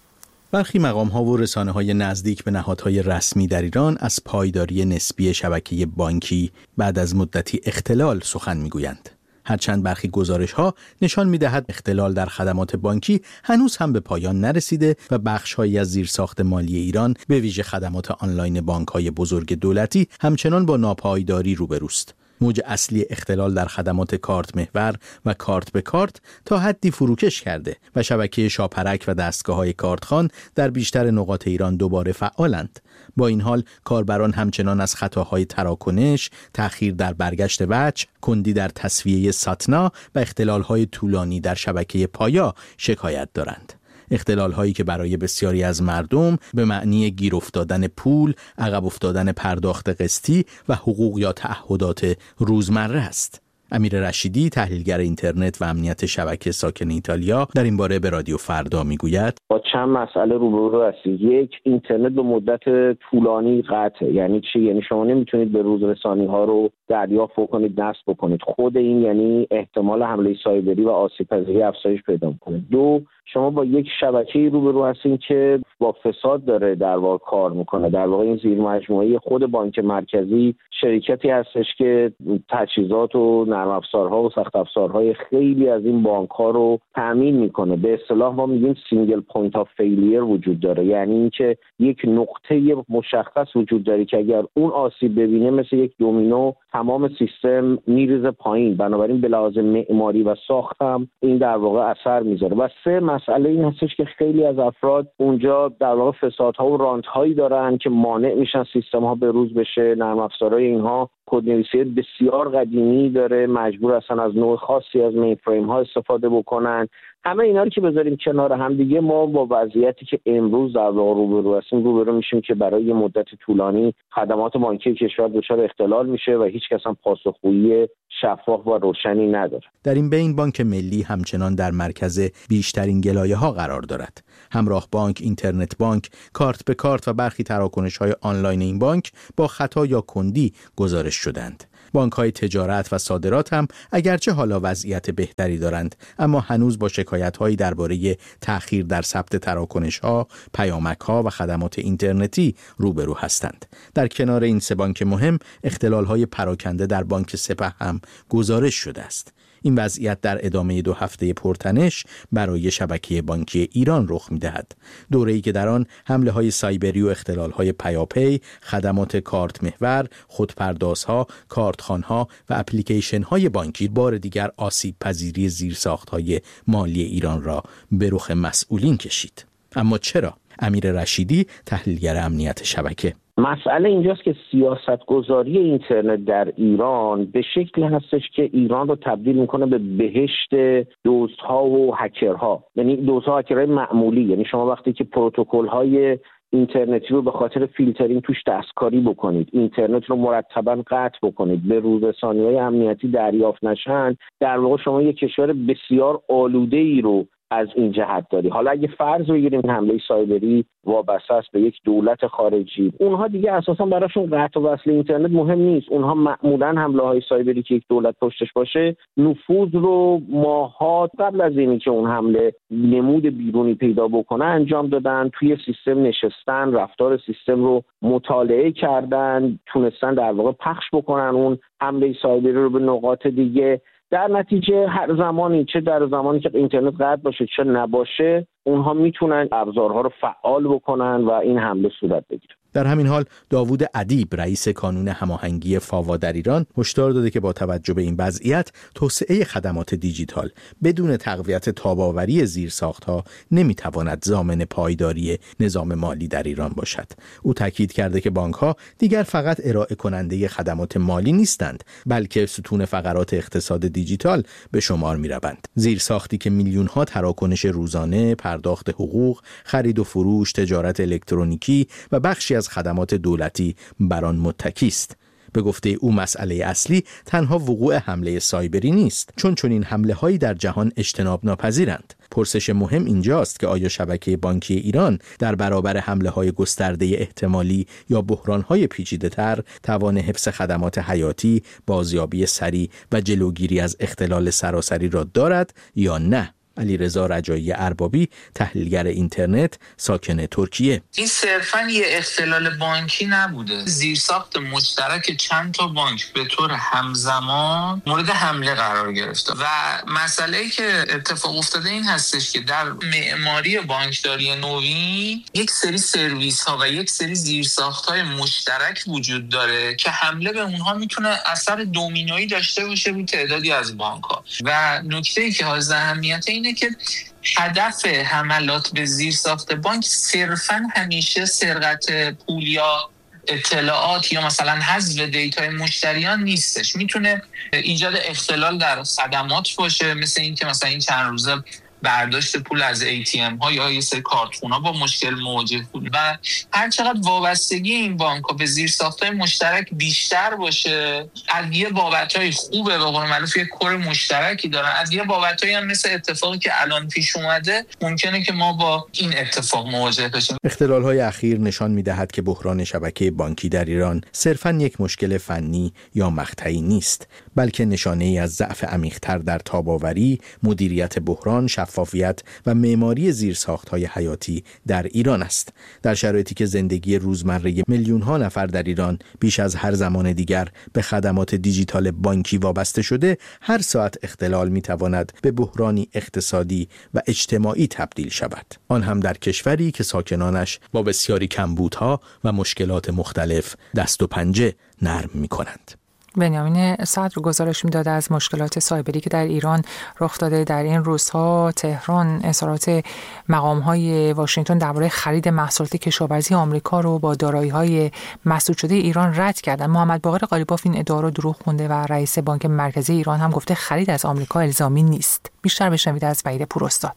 برخی مقام‌ها و رسانه‌های نزدیک به نهادهای رسمی در ایران از پایداری نسبی شبکه بانکی بعد از مدتی اختلال سخن میگویند. هرچند برخی گزارش‌ها نشان می‌دهد اختلال در خدمات بانکی هنوز هم به پایان نرسیده و بخش‌هایی از زیرساخت مالی ایران به ویژه خدمات آنلاین بانک‌های بزرگ دولتی همچنان با ناپایداری روبروست. موج اصلی اختلال در خدمات کارت محور و کارت به کارت تا حدی فروکش کرده و شبکه شاپرک و دستگاه‌های کارتخوان در بیشتر نقاط ایران دوباره فعالند. با این حال کاربران همچنان از خطاهای تراکنش، تأخیر در برگشت وجه، کندی در تسویه ساتنا و اختلال‌های طولانی در شبکه پایا شکایت دارند. اختلال‌هایی که برای بسیاری از مردم به معنی گیر افتادن پول، عقب افتادن پرداخت قسطی و حقوق یا تعهدات روزمره است. امیر رشیدی، تحلیلگر اینترنت و امنیت شبکه ساکن ایتالیا، در این باره به رادیو فردا میگوید: با چند مسئله روبرو هستید. یک، اینترنت به مدت طولانی قطعه. یعنی چی؟ یعنی شما نمیتونید به روز رسانی‌ها رو دریافت بکنید، نصب بکنید. خود این یعنی احتمال حمله سایبری و آسیب‌پذیری افزایش پیدا کنه. دو، شما با یک شبکه‌ای روبرو هستین که با فساد داره در واقع کار میکنه. در واقع این زیر مجموعه خود بانک مرکزی شرکتی هستش که تجهیزات و نرم افزارها و سخت افزارهای خیلی از این بانک‌ها رو تامین میکنه. به اصطلاح ما میگیم سینگل پوینت آف فیلیر وجود داره، یعنی اینکه یک نقطه مشخص وجود داره که اگر اون آسیب ببینه مثل یک دومینو تمام سیستم میریزه پایین. بنابراین به لحاظ معماری و ساخت هم این در واقع اثر میذاره. و سه، مسئله این هستش که خیلی از افراد اونجا در واقع فسادها و رانت‌هایی دارن که مانع میشن سیستم‌ها به روز بشه. نرم افزارهای اینها کدنویسی بسیار قدیمی داره، مجبور هستن از نوع خاصی از مین فریم ها استفاده بکنن. همه اینا رو که بذاریم کنار هم دیگه، ما با وضعیتی که امروز در واقع روبرو هستیم روبرو میشیم که برای یه مدت طولانی خدمات بانکی کشور دچار اختلال میشه و هیچ کس هم پاسخگویی شفاف و روشنی نداره. در این بین بانک ملی همچنان در مرکز بیشترین گلایه‌ها قرار دارد. همراه بانک، اینترنت بانک، کارت به کارت و برخی تراکنش‌های آنلاین این بانک با خطا یا کندی گزارش شدند. بانک‌های تجارت و صادرات هم اگرچه حالا وضعیت بهتری دارند، اما هنوز با شکایت‌هایی درباره تأخیر در ثبت تراکنش‌ها، پیامک‌ها و خدمات اینترنتی روبرو هستند. در کنار این سه بانک مهم، اختلال‌های پراکنده در بانک سپه هم گزارش شده است. این وضعیت در ادامه دو هفته پرتنش برای شبکه بانکی ایران رخ می‌دهد. دوره‌ای که در آن حمله‌های سایبری و اختلال‌های پیاپی، خدمات کارت محور، خودپردازها، کارتخوان‌ها و اپلیکیشن‌های بانکی بار دیگر آسیب پذیری زیرساخت‌های مالی ایران را به رخ مسئولین کشید. اما چرا؟ امیر رشیدی، تحلیلگر امنیت شبکه: مسئله اینجاست که سیاستگذاری اینترنت در ایران به شکلی هستش که ایران رو تبدیل میکنه به بهشت دزدها و هکرها. یعنی دزدها و هکرهای معمولی. یعنی شما وقتی که پروتکل‌های اینترنتی رو به خاطر فیلترینگ توش دستکاری بکنید، اینترنت رو مرتباً قطع بکنید، به روی رسانی‌های امنیتی دریافت نشن، در واقع شما یک کشور بسیار آلوده‌ای رو از این جهت داری. حالا اگه فرض بگیریم حمله سایبری وابسته است به یک دولت خارجی، اونها دیگه اساسا براشون قطع و وصل اینترنت مهم نیست. اونها معمولا حمله های سایبری که یک دولت پشتش باشه، نفوذ رو ماهات قبل از اینی که اون حمله نمود بیرونی پیدا بکنه انجام دادن، توی سیستم نشستن، رفتار سیستم رو مطالعه کردن، تونستن در واقع پخش بکنن اون حمله سایبری رو به نقاط دیگه. در نتیجه هر زمانی، چه در زمانی که اینترنت قطع باشه چه نباشه، اونها میتونن ابزارها رو فعال بکنن و این حمله صورت بگیره. در همین حال داوود ادیب، رئیس کانون هماهنگی فاوا در ایران، هشدار داده که با توجه به این وضعیت، توسعه خدمات دیجیتال بدون تقویت تاب‌آوری زیرساخت‌ها نمیتواند ضامن پایداری نظام مالی در ایران باشد. او تاکید کرده که بانک‌ها دیگر فقط ارائه کننده خدمات مالی نیستند، بلکه ستون فقرات اقتصاد دیجیتال به شمار می‌روند. زیرساختی که میلیون‌ها تراکنش روزانه، پرداخت حقوق، خرید و فروش، تجارت الکترونیکی و بخشی از خدمات دولتی بر آن متکی است. به گفته او مسئله اصلی تنها وقوع حمله سایبری نیست، چون چنین حمله هایی در جهان اجتناب ناپذیرند. پرسش مهم اینجاست که آیا شبکه بانکی ایران در برابر حمله های گسترده احتمالی یا بحران های پیچیده تر توان حفظ خدمات حیاتی، بازیابی سریع و جلوگیری از اختلال سراسری را دارد یا نه؟ علیرضا رجایی اربابی، تحلیلگر اینترنت، ساکن ترکیه: این صرفاً یه اختلال بانکی نبوده. زیرساخت مشترک چند تا بانک به طور همزمان مورد حمله قرار گرفته و مسئله‌ای که اتفاق افتاده این هستش که در معماری بانکداری نوین یک سری سرویس ها و یک سری زیرساخت های مشترک وجود داره که حمله به اونها میتونه اثر دومینویی داشته باشه روی تعدادی از بانک ها. و نکته‌ای که حائز اهمیت اینه که هدف حملات به زیرساخت بانک صرفاً همیشه سرقت پول یا اطلاعات یا مثلا حذف دیتای مشتریان نیستش. میتونه ایجاد اختلال در خدمات باشه، مثل این که مثلا این چند روزه برداشت پول از ای تی ام ها یا یه سری کارتخونا با مشکل مواجه بود و هر چقدر وابستگی این بانک ها به زیرساخت‌های مشترک بیشتر باشه، از یه بابت‌های خوبه، به قول معروف یه کور مشترکی دارن، از یه بابت‌هایی هم مثل اتفاقی که الان پیش اومده ممکنه که ما با این اتفاق مواجه بشیم. اختلال‌های اخیر نشان می‌دهد که بحران شبکه بانکی در ایران صرفاً یک مشکل فنی یا مقطعی نیست، بلکه نشانه‌ای از ضعف عمیق‌تر در تاب‌آوری، مدیریت بحران، شفافیت و معماری زیرساخت‌های حیاتی در ایران است. در شرایطی که زندگی روزمره میلیون‌ها نفر در ایران بیش از هر زمان دیگر به خدمات دیجیتال بانکی وابسته شده، هر ساعت اختلال می‌تواند به بحرانی اقتصادی و اجتماعی تبدیل شود. آن هم در کشوری که ساکنانش با بسیاری کمبودها و مشکلات مختلف دست و پنجه نرم می‌کنند. بنیامین صدر گزارش می‌داد از مشکلات سایبری که در ایران رخ داده. در این روزها تهران اظهارات مقام‌های واشنگتن درباره خرید محصولات کشاورزی آمریکا رو با دارایی‌های مسدود شده ایران رد کردن. محمد باقر قالیباف این ادعا رو دروغ خونده و رئیس بانک مرکزی ایران هم گفته خرید از آمریکا الزامی نیست. بیشتر بشنوید از وحید پوراستاد.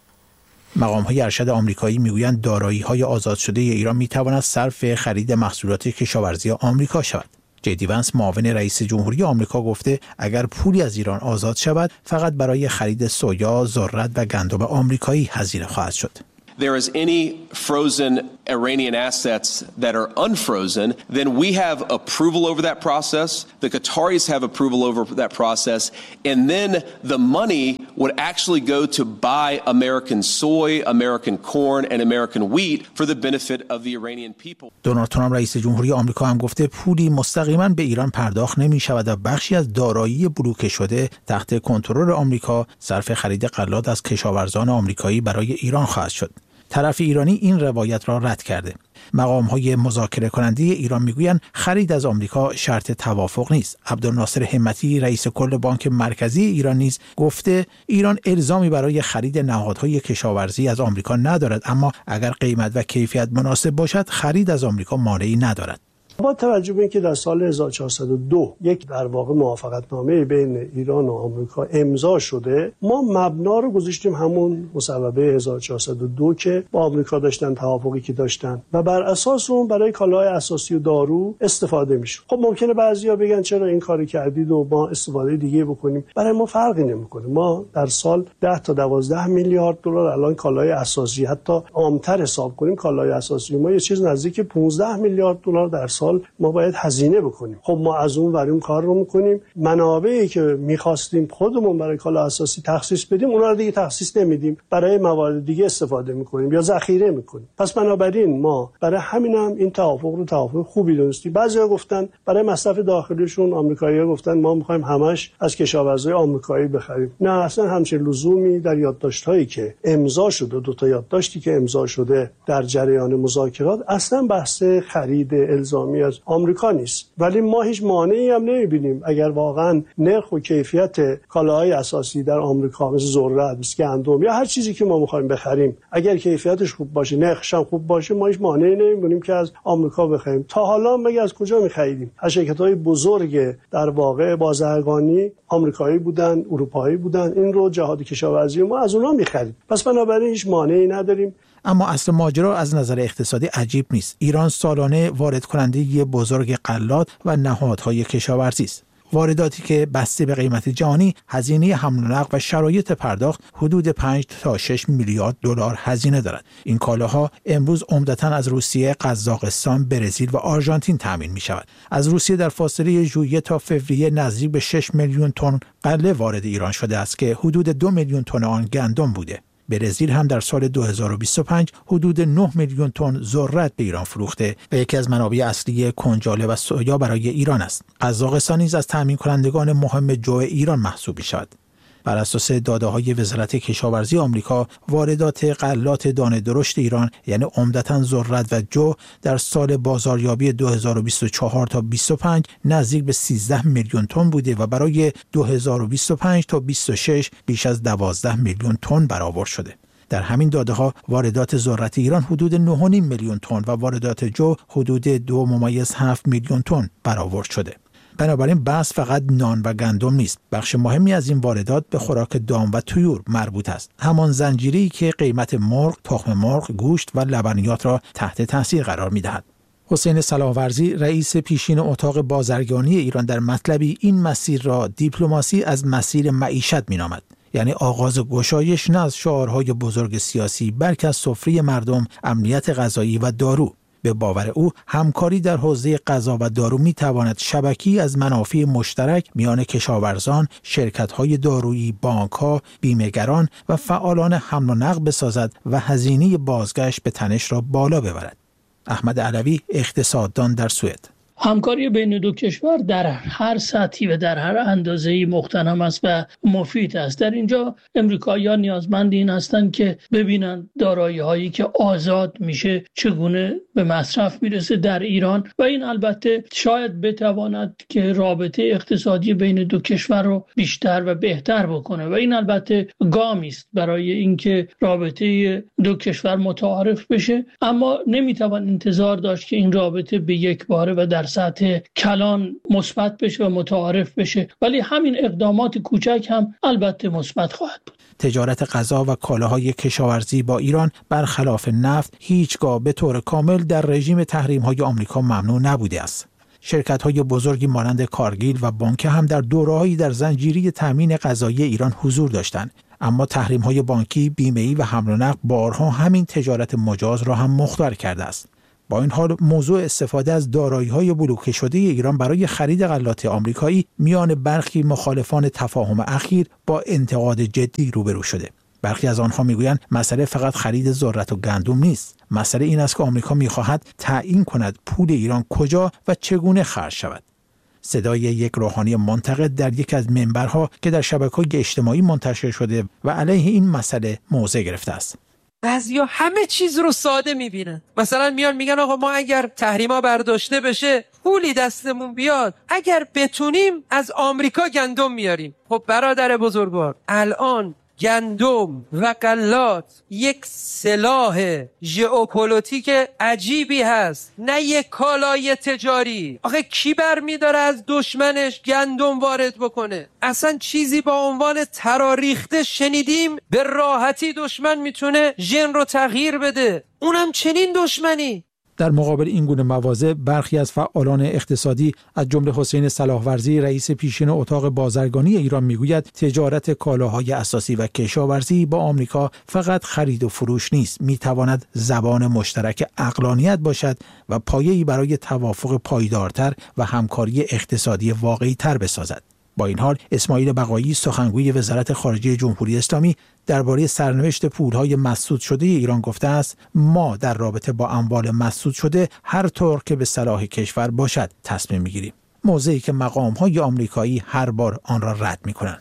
مقام‌های ارشد آمریکایی میگویند دارایی‌های آزاد شده ایران می‌تواند صرف خرید محصولات کشاورزی آمریکا شود. جدی ونس معاون رئیس جمهوری آمریکا گفته اگر پولی از ایران آزاد شود فقط برای خرید سویا، ذرت و گندم آمریکایی هزینه خواهد شد. there is any frozen Iranian assets that are unfrozen, then we have approval over that process. The Qataris have approval over that process. And then the money would actually go to buy American soy, American corn, and American wheat for the benefit of the Iranian people. دونالد ترامپ رئیس جمهوری آمریکا هم گفته پولی مستقیما به ایران پرداخت نمی شود و بخشی از دارایی بلوکه شده تحت کنترل آمریکا صرف خرید غلات از کشاورزان آمریکایی برای ایران خواهد شد. طرف ایرانی این روایت را رد کرده. مقام‌های مذاکره کننده ایران میگویند خرید از آمریکا شرط توافق نیست. عبدالناصر همتی رئیس کل بانک مرکزی ایران نیز گفته ایران الزامی برای خرید نهادهای کشاورزی از آمریکا ندارد، اما اگر قیمت و کیفیت مناسب باشد خرید از آمریکا مانعی ندارد. با توجه به اینکه در سال هزار و چهارصد و دو یک در واقع موافقتنامه بین ایران و آمریکا امضا شده، ما مبنا رو گذاشتیم همون مصوبه هزار و چهارصد و دو که با آمریکا داشتن، توافقی که داشتن و بر اساس اون برای کالاهای اساسی و دارو استفاده میشه. خب ممکنه بعضیا بگن چرا این کاری کردید و ما استفاده دیگه بکنیم. برای ما فرقی نمیکنه. ما در سال ده تا دوازده میلیارد دلار الان کالای اساسی، حتی عامتر حساب کنیم کالای اساسی ما یه چیز نزدیک پانزده میلیارد دلار در سال ما باید هزینه بکنیم. خب ما از اون ور اون کار رو میکنیم. منابعی که میخواستیم خودمون برای کالا اساسی تخصیص بدیم اونا رو دیگه تخصیص نمیدیم، برای موارد دیگه استفاده میکنیم یا ذخیره میکنیم. پس بنابراین ما برای همینم این توافق رو توافق خوبی دونستیم. بعضیا گفتن برای مصرف داخلیشون، آمریکایی‌ها گفتن ما میخوایم همش از کشاورزای آمریکایی بخریم. نه، اصلا همچین لزومی در یادداشت‌هایی که امضا شده، دو تا یادداشتی که امضا شده در جریان مذاکرات، اصلا بحث خرید الزامی از آمریکا نیست. ولی ما هیچ مانعی هم نمی‌بینیم اگر واقعا نرخ و کیفیت کالاهای اساسی در آمریکا مثل ذرت، مثل گندم یا هر چیزی که ما می‌خوایم بخریم اگر کیفیتش خوب باشه، نرخش هم خوب باشه، ما هیچ مانعی نمی‌بینیم که از آمریکا بخریم. تا حالا مگه از کجا می‌خریدیم؟ از شرکت‌های بزرگ در واقع بازرگانی آمریکایی بودن، اروپایی بودن، این رو جهاد کشاورزی ما از اونها می‌خریم. پس بنابراین هیچ مانعی نداریم. اما اصل ماجرا از نظر اقتصادی عجیب نیست. ایران سالانه وارد کننده بزرگ غلات و نهادهای کشاورزی است. وارداتی که بسته به قیمت جهانی هزینه حمل و نقل و شرایط پرداخت حدود پنج تا شش میلیارد دلار هزینه دارد. این کالاها امروز عمدتاً از روسیه، قزاقستان، برزیل و آرژانتین تامین می شود. از روسیه در فاصله ژوئیه تا فوریه نزدیک به شش میلیون تن غله وارد ایران شده است که حدود دو میلیون تن آن گندم بوده. برزیل هم در سال دو هزار و بیست و پنج حدود نه میلیون تن ذرت به ایران فروخته و یکی از منابع اصلی کنجاله و سویا برای ایران است. قزاقستان نیز از تامین کنندگان مهم جو ایران محسوب می شود. بر اساس داده‌های وزارت کشاورزی آمریکا، واردات غلات دانه درشت ایران یعنی عمدتاً ذرت و جو در سال بازاریابی دو هزار و بیست و چهار تا بیست و پنج نزدیک به سیزده میلیون تن بوده و برای دو هزار و بیست و پنج تا بیست و شش بیش از دوازده میلیون تن برآورد شده. در همین داده‌ها واردات ذرت ایران حدود نه و نیم میلیون تن و واردات جو حدود دو ممیز هفت میلیون تن برآورد شده. بنابراین بحث فقط نان و گندم نیست. بخش مهمی از این واردات به خوراک دام و طیور مربوط است. همان زنجیره‌ای که قیمت مرغ، تخم مرغ، گوشت و لبنیات را تحت تاثیر قرار می‌دهد. حسین صلاح‌ورزی رئیس پیشین اتاق بازرگانی ایران در مطلبی این مسیر را دیپلماسی از مسیر معیشت می‌نامد. یعنی آغاز گشایش نه از شعارهای بزرگ سیاسی بلکه از سفره مردم، امنیت غذایی و دارو. به باور او همکاری در حوزه غذا و دارو می تواند شبکی از منافع مشترک میان کشاورزان، شرکت‌های دارویی، بانک‌ها، بیمه‌گران و فعالان حمل و نقل بسازد و هزینه بازگشت به تنش را بالا ببرد. احمد علوی، اقتصاددان در سوئد: همکاری بین دو کشور در هر سطحی و در هر اندازه‌ای مغتنم است و مفید است. در اینجا امریکایی‌ها نیازمند این هستند که ببینن دارایی‌هایی که آزاد میشه چگونه به مصرف میرسه در ایران و این البته شاید بتواند که رابطه اقتصادی بین دو کشور رو بیشتر و بهتر بکنه و این البته گامی است برای اینکه رابطه دو کشور متعارف بشه، اما نمیتوان انتظار داشت که این رابطه به یک باره و در سطح کلان مثبت بشه و متعارف بشه، ولی همین اقدامات کوچک هم البته مثبت خواهد بود. تجارت غذا و کالاهای کشاورزی با ایران برخلاف نفت هیچگاه به طور کامل در رژیم تحریم‌های آمریکا ممنوع نبوده است. شرکت‌های بزرگی مانند کارگیل و بانک هم در دوره‌هایی در زنجیره تامین غذایی ایران حضور داشتند، اما تحریم‌های بانکی، بیمه‌ای و حمل و نقل بارها همین تجارت مجاز را هم مختار کرده است. با این حال موضوع استفاده از دارایی‌های بلوکه شده ایران برای خرید غلات آمریکایی میان برخی مخالفان تفاهم اخیر با انتقاد جدی روبرو شده. برخی از آنها میگویند مسئله فقط خرید ذرت و گندم نیست. مسئله این است که آمریکا می‌خواهد تعیین کند پول ایران کجا و چگونه خرج شود. صدای یک روحانی منتقد در یک از منبرها که در شبکه‌های اجتماعی منتشر شده و علیه این مسئله موضع گرفته است. بعضیا همه چیز رو ساده میبینن. مثلا میان میگن آقا ما اگر تحریما برداشته بشه پولی دستمون بیاد، اگر بتونیم از آمریکا گندم میاریم. خب برادر بزرگوار، الان گندم و غلات یک سلاح ژئوپلیتیک عجیبی هست، نه یک کالای تجاری. آخه کی برمی‌داره از دشمنش گندم وارد بکنه؟ اصلا چیزی با عنوان تراریخته شنیدیم به راحتی دشمن میتونه ژن رو تغییر بده، اونم چنین دشمنی. در مقابل این گونه مواضع برخی از فعالان اقتصادی از جمله حسین صلاحورزی رئیس پیشین اتاق بازرگانی ایران میگوید تجارت کالاهای اساسی و کشاورزی با آمریکا فقط خرید و فروش نیست، میتواند زبان مشترک عقلانیت باشد و پایه‌ای برای توافق پایدارتر و همکاری اقتصادی واقعی‌تر بسازد. با این حال اسماعیل بقایی سخنگوی وزارت خارجه جمهوری اسلامی درباره سرنوشت پولهای مسدود شده ایران گفته است ما در رابطه با اموال مسدود شده هر طور که به صلاح کشور باشد تصمیم میگیریم، موضعی که مقام‌های آمریکایی هر بار آن را رد میکنند.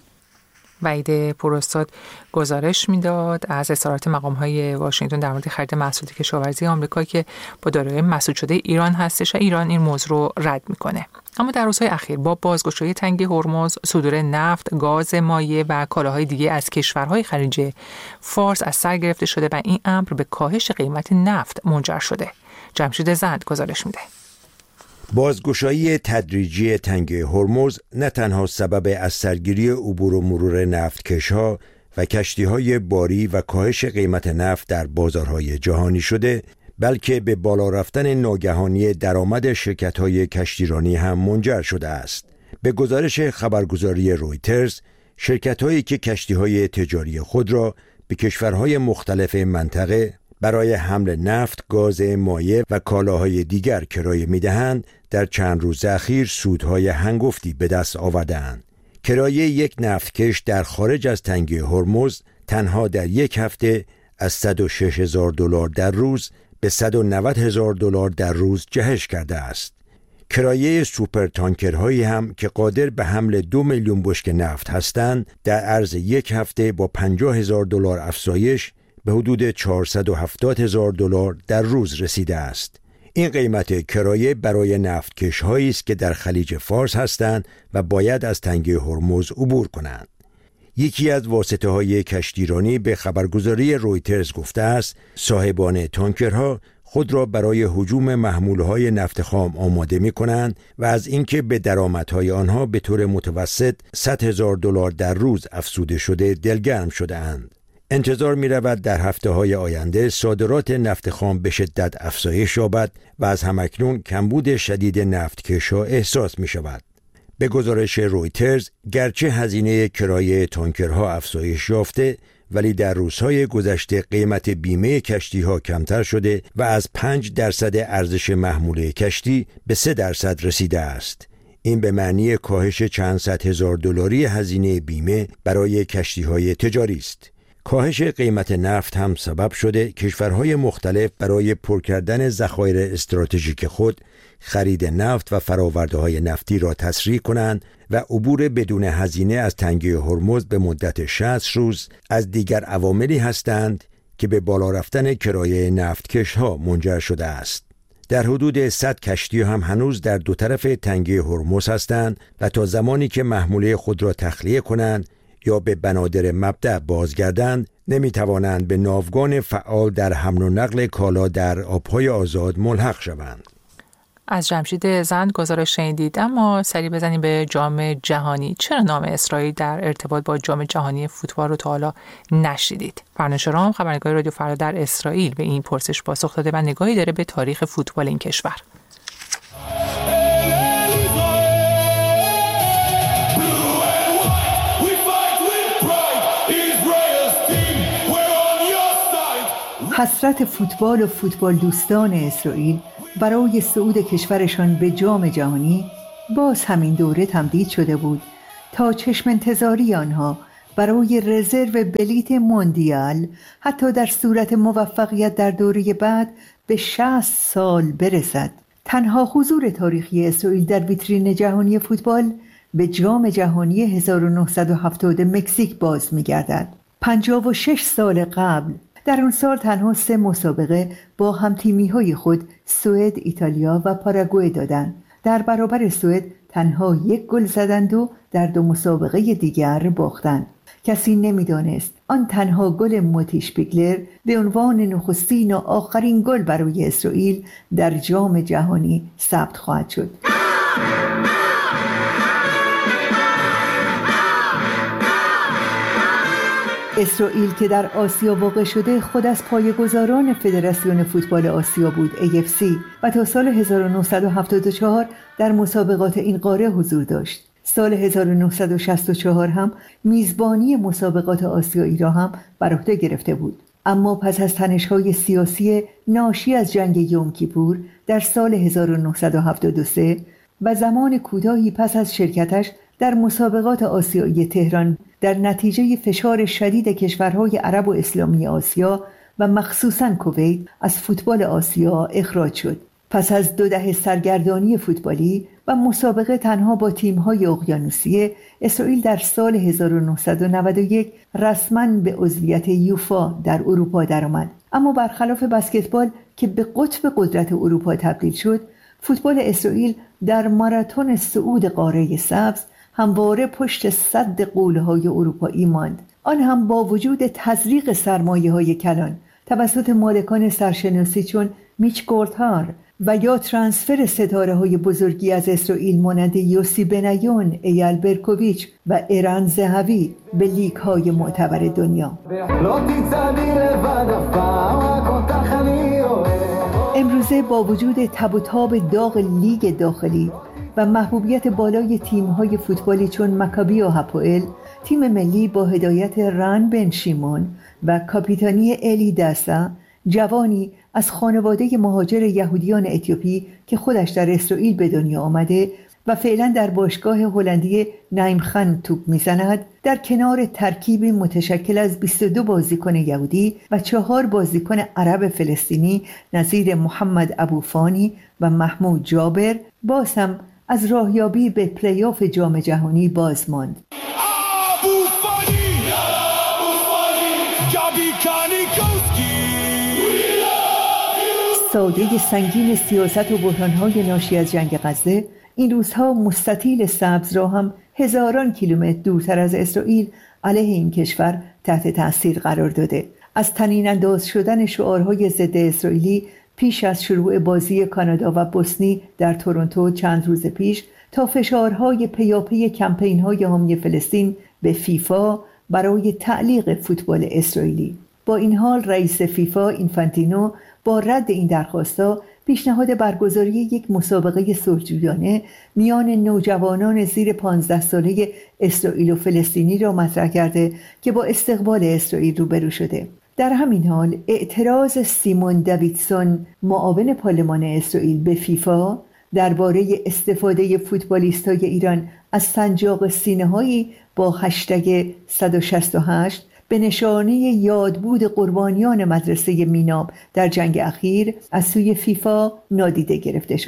وحید پوراستاد گزارش میداد از اظهارات مقام‌های واشنگتن در مورد خرید محصولات کشاورزی آمریکا که با دارایی مسدود شده ایران هستش و ایران این موضوع رو رد میکنه. اما در روزهای اخیر با بازگشایی تنگه هرمز، صدور نفت، گاز مایع و کالاهای دیگه از کشورهای خلیج فارس از سر گرفته شده و این امر به کاهش قیمت نفت منجر شده. جمشید زند گزارش میده. بازگشایی تدریجی تنگه هرمز نه تنها سبب از سرگیری عبور و مرور نفتکش‌ها و کشتی‌های باری و کاهش قیمت نفت در بازارهای جهانی شده، بلکه به بالا رفتن ناگهانی درآمد شرکت‌های کشتیرانی هم منجر شده است. به گزارش خبرگزاری رویترز، شرکت‌هایی که کشتی‌های تجاری خود را به کشورهای مختلف منطقه برای حمل نفت، گاز مایع و کالاهای دیگر کرایه می‌دهند، در چند روز اخیر سودهای هنگفتی به دست آورده‌اند. کرایه یک نفتکش در خارج از تنگه هرمز تنها در یک هفته از صد و شش هزار دلار در روز به صد و نود هزار دلار در روز جهش کرده است. کرایه سوپر تانکرهایی هم که قادر به حمل دو میلیون بشکه نفت هستند، در عرض یک هفته با پنجاه هزار دلار افزایش به حدود چهارصد و هفتاد هزار دلار در روز رسیده است. این قیمت کرایه برای نفتکش هایی است که در خلیج فارس هستند و باید از تنگه هرمز عبور کنند. یکی از واسطه های کشتیرانی به خبرگزاری رویترز گفته است صاحبان تانکرها خود را برای هجوم محمولهای نفت خام آماده می کنند و از اینکه به درآمدهای آنها به طور متوسط صد هزار دلار در روز افزوده شده دلگرم شده اند. انتظار می رود در هفته های آینده صادرات نفت خام به شدت افزایش یابد و از همکنون کمبود شدید نفتکش‌ها احساس می شود. به گزارش رویترز، گرچه هزینه کرایه تانکرها افزایش یافته، ولی در روزهای گذشته قیمت بیمه کشتی‌ها کمتر شده و از پنج درصد ارزش محموله کشتی به سه درصد رسیده است. این به معنی کاهش چند صد هزار دلاری هزینه بیمه برای کشتی‌های تجاری است. کاهش قیمت نفت هم سبب شده کشورهای مختلف برای پر کردن ذخایر استراتژیک خود خرید نفت و فرآورده‌های نفتی را تسریع کنند و عبور بدون هزینه از تنگه هرمز به مدت شصت روز از دیگر عواملی هستند که به بالا رفتن کرایه نفتکش‌ها منجر شده است. در حدود صد کشتی هم هنوز در دو طرف تنگه هرمز هستند و تا زمانی که محموله خود را تخلیه کنند یا به بنادر مبدأ بازگردند نمیتوانند به ناوگان فعال در حمل و نقل کالا در آبهای آزاد ملحق شوند. از جمشید زند گزارش شنیدید. اما سری بزنیم به جام جهانی. چرا نام اسرائیل در ارتباط با جام جهانی فوتبال رو تا حالا نشنیدید؟ فرنوش رام، خبرنگار رادیو فردا در اسرائیل، به این پرسش پاسخ داده و نگاهی داره به تاریخ فوتبال این کشور. حسرت فوتبال و فوتبال دوستان اسرائیل برای صعود کشورشان به جام جهانی باز همین دوره تمدید شده بود تا چشم انتظاری آنها برای رزرو بلیت موندیال حتی در صورت موفقیت در دوره بعد به شصت سال برسد. تنها حضور تاریخی اسرائیل در ویترین جهانی فوتبال به جام جهانی هزار و نهصد و هفتاد مکزیک باز می‌گردد. پنجاه و شش سال قبل در اون سال تنها سه مسابقه با هم تیمی های خود سوئد، ایتالیا و پاراگوئه دادند. در برابر سوئد تنها یک گل زدند و در دو مسابقه دیگر باختند. کسی نمیدانست آن تنها گل موتی شپیگلر به عنوان نخستین و آخرین گل برای اسرائیل در جام جهانی ثبت خواهد شد. اسرائیل که در آسیا واقع شده خود از پایه‌گذاران فدراسیون فوتبال آسیا بود ای اف سی و تا سال هزار و نهصد و هفتاد و چهار در مسابقات این قاره حضور داشت. سال هزار و نهصد و شصت و چهار هم میزبانی مسابقات آسیایی را هم بر عهده گرفته بود. اما پس از تنش‌های سیاسی ناشی از جنگ یوم کیپور در سال هزار و نهصد و هفتاد و سه و زمان کوتاهی پس از شرکتش در مسابقات آسیایی تهران در نتیجه فشار شدید کشورهای عرب و اسلامی آسیا و مخصوصاً کویت از فوتبال آسیا اخراج شد. پس از دو دهه سرگردانی فوتبالی و مسابقه تنها با تیم‌های اقیانوسیه، اسرائیل در سال هزار و نهصد و نود و یک رسماً به عضویت یوفا در اروپا درآمد. اما برخلاف بسکتبال که به قطب قدرت اروپا تبدیل شد، فوتبال اسرائیل در ماراتون صعود قاره سبز همواره پشت سد قولهای اروپایی ماند. آن هم با وجود تزریق سرمایه‌های کلان توسط مالکان سرشناسی چون میچ گوردهار و یا ترانسفر ستاره‌های بزرگی از اسرائیل مانند یوسی بنیون، ایال برکوویچ و ایران زهوی به لیگ‌های معتبر دنیا. امروزه با وجود تب و تاب داغ لیگ داخلی و محبوبیت بالای تیم‌های فوتبالی چون مکابی و هاپوئل، تیم ملی با هدایت ران بن شیمون و کاپیتانی الی داسا، جوانی از خانواده مهاجر یهودیان اتیوپی که خودش در اسرائیل به دنیا آمده و فعلا در باشگاه هلندی نایمخان توپ میزند، در کنار ترکیبی متشکل از بیست و دو بازیکن یهودی و چهار بازیکن عرب فلسطینی نظیر محمد ابوفانی و محمود جابر، باز هم از راهیابی به پلی‌آف جام جهانی باز ماند. ساده سنگین سیاست و بحران‌های ناشی از جنگ غزه این روزها مستطیل سبز را هم هزاران کیلومتر دورتر از اسرائیل علیه این کشور تحت تأثیر قرار داده. از طنین انداز شدن شعارهای ضد اسرائیلی پیش از شروع بازی کانادا و بوسنی در تورنتو چند روز پیش تا فشارهای پیاپی کمپین‌های حامی فلسطین به فیفا برای تعلیق فوتبال اسرائیلی. با این حال رئیس فیفا اینفانتینو با رد این درخواست‌ها پیشنهاد برگزاری یک مسابقه صلح‌جویانه میان نوجوانان زیر پانزده ساله اسرائیل و فلسطینی را مطرح کرده که با استقبال اسرائیل روبرو شده. در همین حال اعتراض سیمون دویدسون معاون پارلمان اسرائیل به فیفا درباره استفاده فوتبالیست‌های ایران از سنجاق سینه‌هایی با هشتگ صد و شصت و هشت به نشانه یادبود قربانیان مدرسه میناب در جنگ اخیر از سوی فیفا نادیده گرفته شد.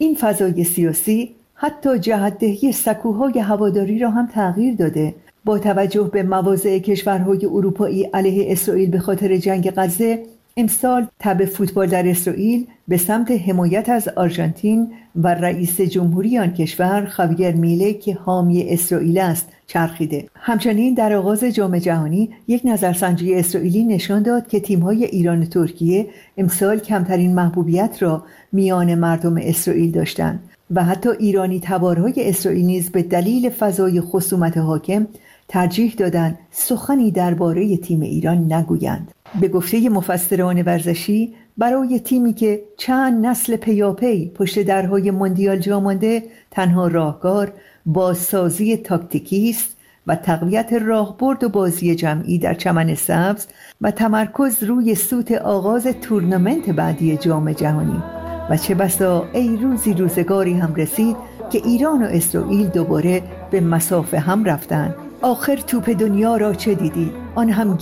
این فضای سیاسی حتی جهت‌دهی سکوهای هواداری را هم تغییر داده. با توجه به مواضع کشورهای اروپایی علیه اسرائیل به خاطر جنگ غزه، امسال تب فوتبال در اسرائیل به سمت حمایت از آرژانتین و رئیس جمهوری آن کشور خاویر میله که حامی اسرائیل است چرخیده. همچنین در آغاز جام جهانی یک نظرسنجی اسرائیلی نشان داد که تیم‌های ایران و ترکیه امسال کمترین محبوبیت را میان مردم اسرائیل داشتند و حتی ایرانی تبارهای اسرائیل نیز به دلیل فضای خصومت حاکم ترجیح دادند سخنی درباره تیم ایران نگویند. به گفته مفسران ورزشی، برای تیمی که چند نسل پیاپی پشت درهای موندیال جا مانده، تنها راهکار بازسازی تاکتیکی است و تقویت راهبرد و بازی جمعی در چمن سبز و تمرکز روی سوت آغاز تورنمنت بعدی جام جهانی. و چه بسا ای روزی روزگاری هم رسید که ایران و اسرائیل دوباره به مسافه هم رفتند. آخر توپ دنیا را چه دیدی؟ آن هم